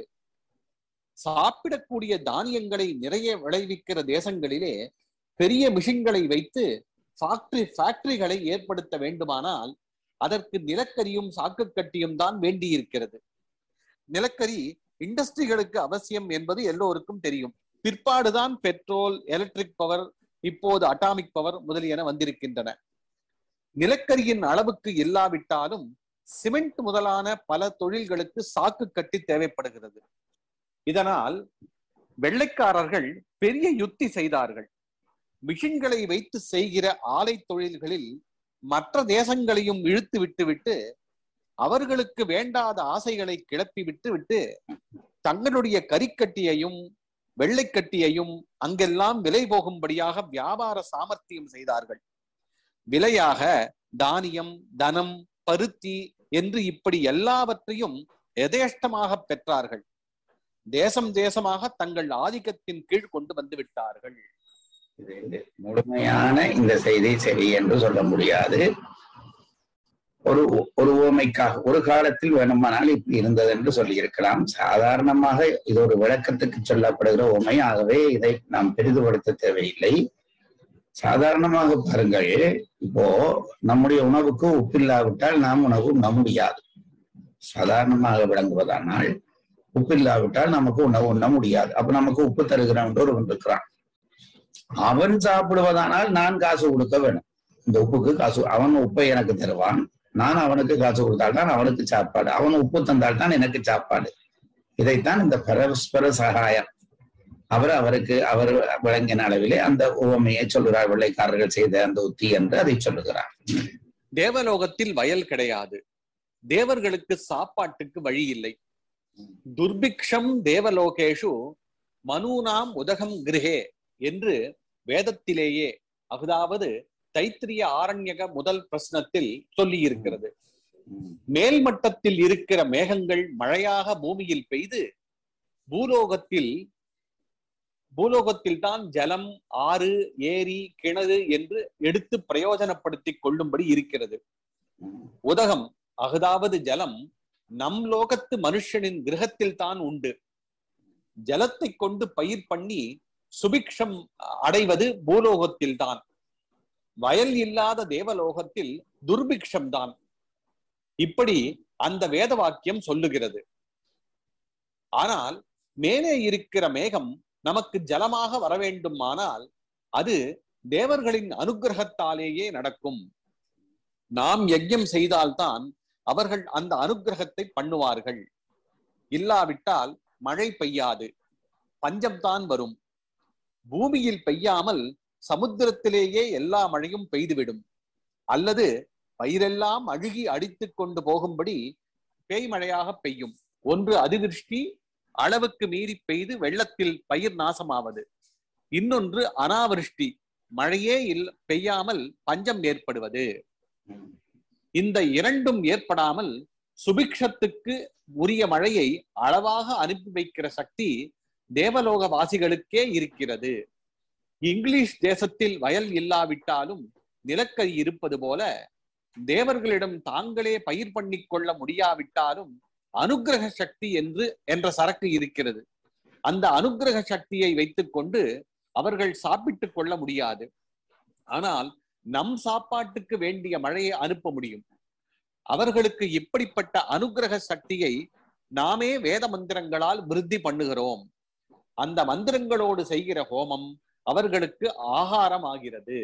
சாப்பிடக்கூடிய தானியங்களை நிறைய விளைவிக்கிற தேசங்களிலே பெரிய மிஷின்களை வைத்து ஃபேக்டரிகளை ஏற்படுத்த வேண்டுமானால் அதற்கு நிலக்கரியும் சாக்கு கட்டியும் தான் வேண்டியிருக்கிறது. நிலக்கரி இண்டஸ்ட்ரிகளுக்கு அவசியம் என்பது எல்லோருக்கும் தெரியும். பிற்பாடுதான் பெட்ரோல், எலக்ட்ரிக் பவர், இப்போது அட்டாமிக் பவர் முதலியன வந்திருக்கின்றன. நிலக்கரியின் அளவுக்கு இல்லாவிட்டாலும் சிமெண்ட் முதலான பல தொழில்களுக்கு சாக்கு கட்டி தேவைப்படுகிறது. இதனால் வெள்ளைக்காரர்கள் பெரிய யுத்தி செய்தார்கள். மிஷின்களை வைத்து செய்கிற ஆலை தொழில்களில் மற்ற தேசங்களையும் இழுத்து விட்டு அவர்களுக்கு வேண்டாத ஆசைகளை கிளப்பி விட்டு தங்களுடைய கரிக்கட்டியையும் வெள்ளைக்கட்டியையும் அங்கெல்லாம் விலை போகும்படியாக வியாபார சாமர்த்தியம் செய்தார்கள். விலையாக தானியம், தனம், பருத்தி என்று இப்படி எல்லாவற்றையும் யதேஷ்டமாக பெற்றார்கள். தேசம் தேசமாக தங்கள் ஆதிக்கத்தின் கீழ் கொண்டு வந்து விட்டார்கள். முழுமையான இந்த செய்தி சரி என்று சொல்ல முடியாது. ஒரு உவமைக்காக ஒரு காலத்தில் வேணுமானால் இப்படி இருந்தது என்று சொல்லி இருக்கலாம். சாதாரணமாக இது ஒரு விளக்கத்துக்கு சொல்லப்படுகிற உவமை, ஆகவே இதை நாம் பெரிதுபடுத்த தேவையில்லை. சாதாரணமாக பாருங்கள், இப்போ நம்முடைய உணவுக்கு உப்பில்லாவிட்டால் நாம் உணவு உண்ண முடியாது. சாதாரணமாக விளங்குவதானால் உப்பில்லாவிட்டால் நமக்கு உணவு உண்ண முடியாது. அப்ப நமக்கு உப்பு தருகிறான் என்று ஒருவன் இருக்கிறான். அவன் சாப்பிடுவதானால் நான் காசு கொடுக்க வேணும். இந்த உப்புக்கு காசு, அவன் உப்பை எனக்கு தருவான், நான் அவனுக்கு காசு கொடுத்தால்தான் அவனுக்கு சாப்பாடு, அவன் உப்பு தந்தால்தான் எனக்கு சாப்பாடு. இதைத்தான் இந்த பரஸ்பர சகாயம் அவர் விளங்கின அளவிலே அந்த உவமையை சொல்லுகிறார். வெள்ளைக்காரர்கள் செய்த அந்த உத்தி என்று அதை சொல்லுகிறார். தேவலோகத்தில் வயல் கிடையாது. தேவர்களுக்கு சாப்பாட்டுக்கு வழி இல்லை. துர்பிக்ஷம் தேவலோகேஷு மனூனாம் உதகம் கிரகே என்று வேதத்திலேயே, அதாவது தைத்திரிய ஆரண்யக முதல் பிரஸ்னத்தில் சொல்லி இருக்கிறது. மேல்மட்டத்தில் இருக்கிற மேகங்கள் மழையாக பூமியில் பெய்து பூலோகத்தில் தான் ஜலம், ஆறு, ஏரி, கிணறு என்று எடுத்து பிரயோஜனப்படுத்தி கொள்ளும்படி இருக்கிறது. உதகம், அதாவது ஜலம், நம் லோகத்து மனுஷனின் கிரகத்தில் தான் உண்டு. ஜலத்தை கொண்டு பயிர் பண்ணி சுபிக்ஷம் அடைவது பூலோகத்தில் தான். வயல் இல்லாத தேவலோகத்தில் துர்பிக்ஷம் தான். இப்படி அந்த வேத வாக்கியம் சொல்லுகிறது. ஆனால் மேலே இருக்கிற மேகம் நமக்கு ஜலமாக வர வேண்டுமானால் அது தேவர்களின் அனுக்கிரகத்தாலேயே நடக்கும். நாம் யஜ்யம் செய்தால்தான் அவர்கள் அந்த அனுக்கிரகத்தை பண்ணுவார்கள். இல்லாவிட்டால் மழை பெய்யாது, பஞ்சம்தான் வரும். பூமியில் பெய்யாமல் சமுத்திரத்திலேயே எல்லா மழையும் பெய்துவிடும். அல்லது பயிரெல்லாம் அழுகி அடித்து கொண்டு போகும்படி பேய்மழையாக பெய்யும். ஒன்று அதிவிருஷ்டி, அளவுக்கு மீறி பெய்து வெள்ளத்தில் பயிர் நாசமாவது. இன்னொன்று அனாவிருஷ்டி, மழையே பெய்யாமல் பஞ்சம் ஏற்படுவது. இந்த இரண்டும் ஏற்படாமல் சுபிக்ஷத்துக்கு உரிய மழையை அளவாக அனுப்பி வைக்கிற சக்தி தேவலோக வாசிகளுக்கே இருக்கிறது. இங்கிலீஷ் தேசத்தில் வயல் இல்லாவிட்டாலும் நிலக்கரி இருப்பது போல தேவர்களிடம் தாங்களே பயிர் பண்ணி கொள்ள முடியாவிட்டாலும் அனுக்கிரக சக்தி என்ற சரக்கு இருக்கிறது. அந்த அனுக்கிரக சக்தியை வைத்துக் கொண்டு அவர்கள் சாப்பிட்டுக் கொள்ள முடியாது. ஆனால் நம் சாப்பாட்டுக்கு வேண்டிய மழையை அனுப்ப முடியும். அவர்களுக்கு இப்படிப்பட்ட அனுக்கிரக சக்தியை நாமே வேத மந்திரங்களால் விருத்தி பண்ணுகிறோம். அந்த மந்திரங்களோடு செய்கிற ஹோமம் அவர்களுக்கு ஆகாரம் ஆகிறது.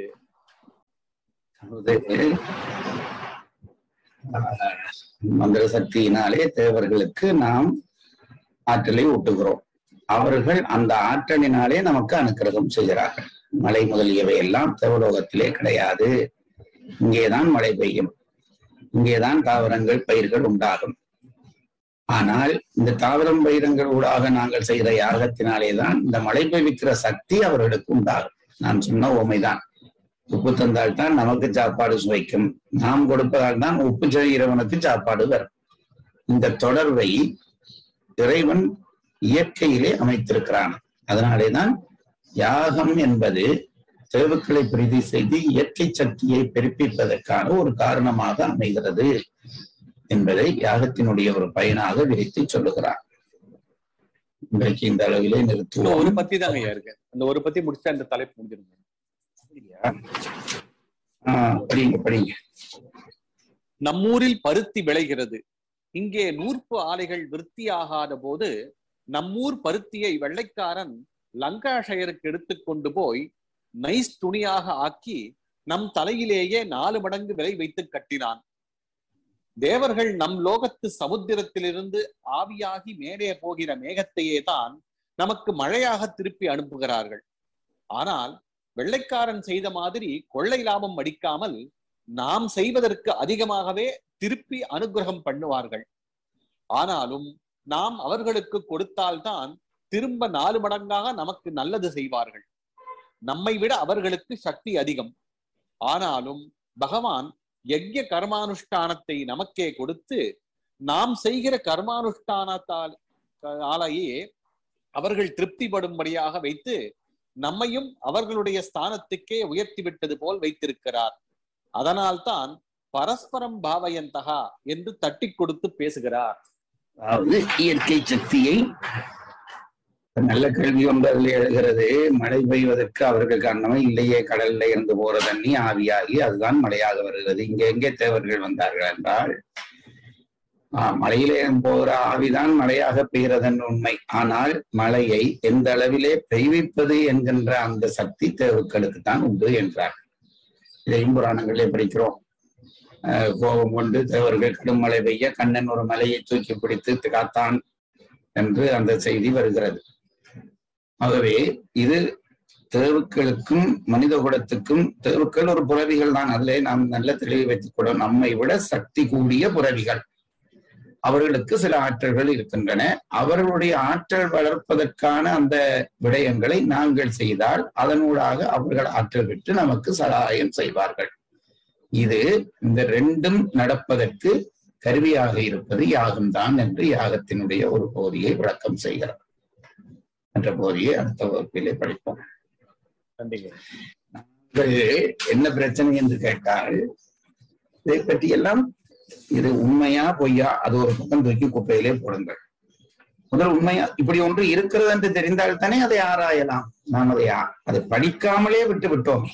மந்திர சக்தியினாலே தேவர்களுக்கு நாம் ஆற்றலை ஊட்டுகிறோம். அவர்கள் அந்த ஆற்றலினாலே நமக்கு அனுக்கிரகம் செய்கிறார்கள். மழை முதலியவை எல்லாம் தேவலோகத்திலே கிடையாது. இங்கேதான் மழை பெய்யும், இங்கேதான் தாவரங்கள் பயிர்கள் உண்டாகும். ஆனால் இந்த தாவரம் பயிரங்கள் ஊடாக நாங்கள் செய்கிற யாகத்தினாலேதான் இந்த மழை பெய்விக்கிற சக்தி அவர்களுக்கு உண்டாகும். நான் சொன்ன உண்மைதான். உப்பு தந்தால் தான் நமக்கு சாப்பாடு சுவைக்கும், நாம் கொடுப்பதால் தான் உப்பு செய்கிறவனுக்கு சாப்பாடு வரும். இந்த தொடர்பை இறைவன் இயற்கையிலே அமைத்திருக்கிறான். அதனாலேதான் யாகம் என்பது தேவுக்களை பிரீதி செய்து இயற்கை சக்தியை பெருப்பிப்பதற்கான ஒரு காரணமாக அமைகிறது என்பதை யாகத்தினுடைய ஒரு பயனாக விரித்து சொல்லுகிறார். இன்றைக்கு இந்த அளவிலே நிறுத்துவோம். ஒரு பத்தி தாங்க இருக்கு. அந்த ஒரு பத்தி முடிச்சா இந்த தலைப்பு முடிஞ்சிருங்க. படிங்க. நம்மூரில் பருத்தி விளைகிறது. இங்கே நூற்பு ஆலைகள் விருத்தியாகாத போது நம்மூர் பருத்தியை வெள்ளைக்காரன் லங்காஷயருக்கு எடுத்துக்கொண்டு போய் நைஸ் துணியாக ஆக்கி நம் தலையிலேயே 4 மடங்கு விலை வைத்து கட்டினான். தேவர்கள் நம் லோகத்து சமுத்திரத்திலிருந்து ஆவியாகி மேலே போகிற மேகத்தையே தான் நமக்கு மழையாக திருப்பி அனுப்புகிறார்கள். ஆனால் வெள்ளைக்காரன் செய்த மாதிரி கொள்ளை லாபம் அடிக்காமல் நாம் செய்வதற்கு அதிகமாகவே திருப்பி அனுகிரகம் பண்ணுவார்கள். ஆனாலும் நாம் அவர்களுக்கு கொடுத்தால்தான் திரும்ப 4 மடங்காக நமக்கு நல்லது செய்வார்கள். நம்மை விட அவர்களுக்கு சக்தி அதிகம். ஆனாலும் பகவான் யஜ்ய கர்மானுஷ்டானத்தை நமக்கே கொடுத்து நாம் செய்கிற கர்மானுஷ்டானத்தாலேயே அவர்கள் திருப்திப்படும்படியாக வைத்து நம்மையும் அவர்களுடைய ஸ்தானத்துக்கே உயர்த்தி விட்டது போல் வைத்திருக்கிறார். அதனால்தான் பரஸ்பரம் பாவயந்தகா என்று தட்டி கொடுத்து பேசுகிறார். அதாவது இயற்கை சக்தியை நல்ல கேள்வி ஒன்று அதில் எழுகிறது. மழை பெய்வதற்கு அவர்கள் காரணமே இல்லையே, கடல்ல இருந்து போற தண்ணி ஆவியாகி அதுதான் மழையாக வருகிறது. இங்க எங்கே தேவர்கள் வந்தார்கள் என்றால் மழையிலே போகிற ஆவிதான் மழையாக பெய்கிறதன் உண்மை. ஆனால் மழையை எந்த அளவிலே பெய்விப்பது என்கின்ற அந்த சக்தி தேவுக்களுக்கு தான் உண்டு என்றார். இதையும் புராணங்களே படிக்கிறோம். கோபம் கொண்டு தேவர்கள் கடும் மழை பெய்ய கண்ணன் ஒரு மலையை தூக்கி பிடித்து காத்தான் என்று அந்த செய்தி வருகிறது. ஆகவே இது தேவுக்களுக்கும் மனித குலத்துக்கும், தேவுக்கள் ஒரு புறவிகள் தான், அதிலே நாம் நல்ல தெளிவு வைத்துக் கொள்ள, நம்மை விட சக்தி கூடிய புறவிகள். அவர்களுக்கு சில ஆற்றல்கள் இருக்கின்றன. அவர்களுடைய ஆற்றல் வளர்ப்பதற்கான அந்த விடயங்களை நாங்கள் செய்தால் அதனூடாக அவர்கள் ஆற்றல் பெற்று நமக்கு சகாயம் செய்வார்கள். இது இந்த ரெண்டும் நடப்பதற்கு கருவியாக இருப்பது யாகம்தான் என்று யாகத்தினுடைய ஒரு பகுதியை விளக்கம் செய்கிறார். என்ற பகுதியை அடுத்த வகுப்பிலே படிப்போம். என்ன பிரச்சனை என்று கேட்டால் இதை பற்றி எல்லாம் இது உண்மையா பொய்யா அது ஒரு பக்கம் தூக்கி குப்பையிலே போடுங்கள். முதல் உண்மையா இப்படி ஒன்று இருக்கிறது என்று தெரிந்தால் தானே அதை ஆராயலாம். நாம் அதை படிக்காமலே விட்டு விட்டோம்.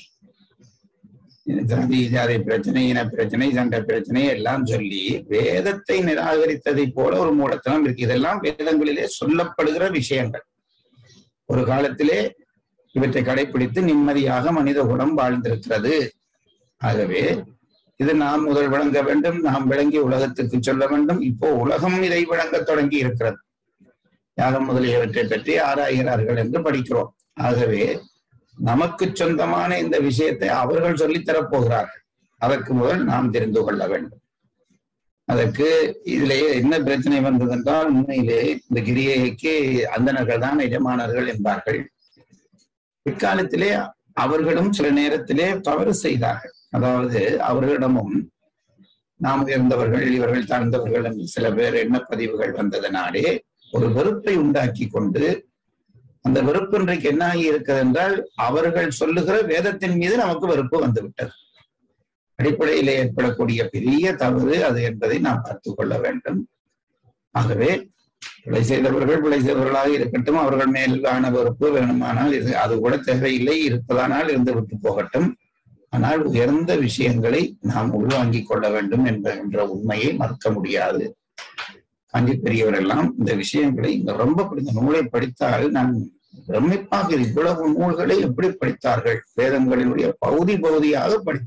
ஜாதி பிரச்சனை, இன பிரச்சனை, சண்டை பிரச்சனை எல்லாம் சொல்லி வேதத்தை நிராகரித்ததை போல ஒரு மூடத்தனம் இருக்கு. இதெல்லாம் வேதங்களிலே சொல்லப்படுகிற விஷயங்கள். ஒரு காலத்திலே இவற்றை கடைபிடித்து நிம்மதியாக மனித குலம் வாழ்ந்திருக்கிறது. ஆகவே இது நாம் முதல் விளங்க வேண்டும், நாம் விளங்கி உலகத்திற்கு சொல்ல வேண்டும். இப்போ உலகம் இதை விளங்க தொடங்கி இருக்கிறது. யாகம் முதலியவற்றை பற்றி ஆராய்கிறார்கள் என்று படிக்கிறோம். ஆகவே நமக்கு சொந்தமான இந்த விஷயத்தை அவர்கள் சொல்லித்தரப் போகிறார்கள். அதற்கு முதல் நாம் தெரிந்து கொள்ள வேண்டும். அதற்கு இதிலேயே என்ன பிரச்சனை வந்தது என்றால், உண்மையிலே இந்த கிரியைக்கு அந்தணர்கள் தான் எஜமானர்கள் என்பார்கள். பிற்காலத்திலே அவர்களும் சில நேரத்திலே தவறு செய்தார்கள். அதாவது அவர்களிடமும் நாம் உயர்ந்தவர்கள், இவர்கள் தாழ்ந்தவர்கள் என்று சில பேர் எண்ணப்பதிவுகள் வந்ததனாலே ஒரு வெறுப்பை உண்டாக்கி கொண்டு, அந்த வெறுப்பு இன்றைக்கு என்ன ஆகி இருக்கிறது என்றால் அவர்கள் சொல்லுகிற வேதத்தின் மீது நமக்கு வெறுப்பு வந்துவிட்டது. அடிப்படையிலே ஏற்படக்கூடிய பெரிய தவறு அது என்பதை நாம் பார்த்துக் கொள்ள வேண்டும். ஆகவே பிழை செய்தவர்கள் பிழை செய்தவர்களாக இருக்கட்டும், அவர்கள் மேலான வெறுப்பு வேணுமானால் இது அது கூட தேவையில்லை, இருப்பதானால் இருந்து விட்டு போகட்டும். ஆனால் உயர்ந்த விஷயங்களை நாம் உள்வாங்கிக் கொள்ள வேண்டும் என்ற உண்மையை மறுக்க முடியாது. காஞ்சி பெரியவர் எல்லாம் இந்த விஷயங்களை இங்க ரொம்ப இந்த நூலை படித்தால் நான் பிரமிப்பாக இவ்வளவு நூல்களை எப்படி படித்தார்கள், வேதங்களினுடைய பகுதியாக படித்தார்கள்.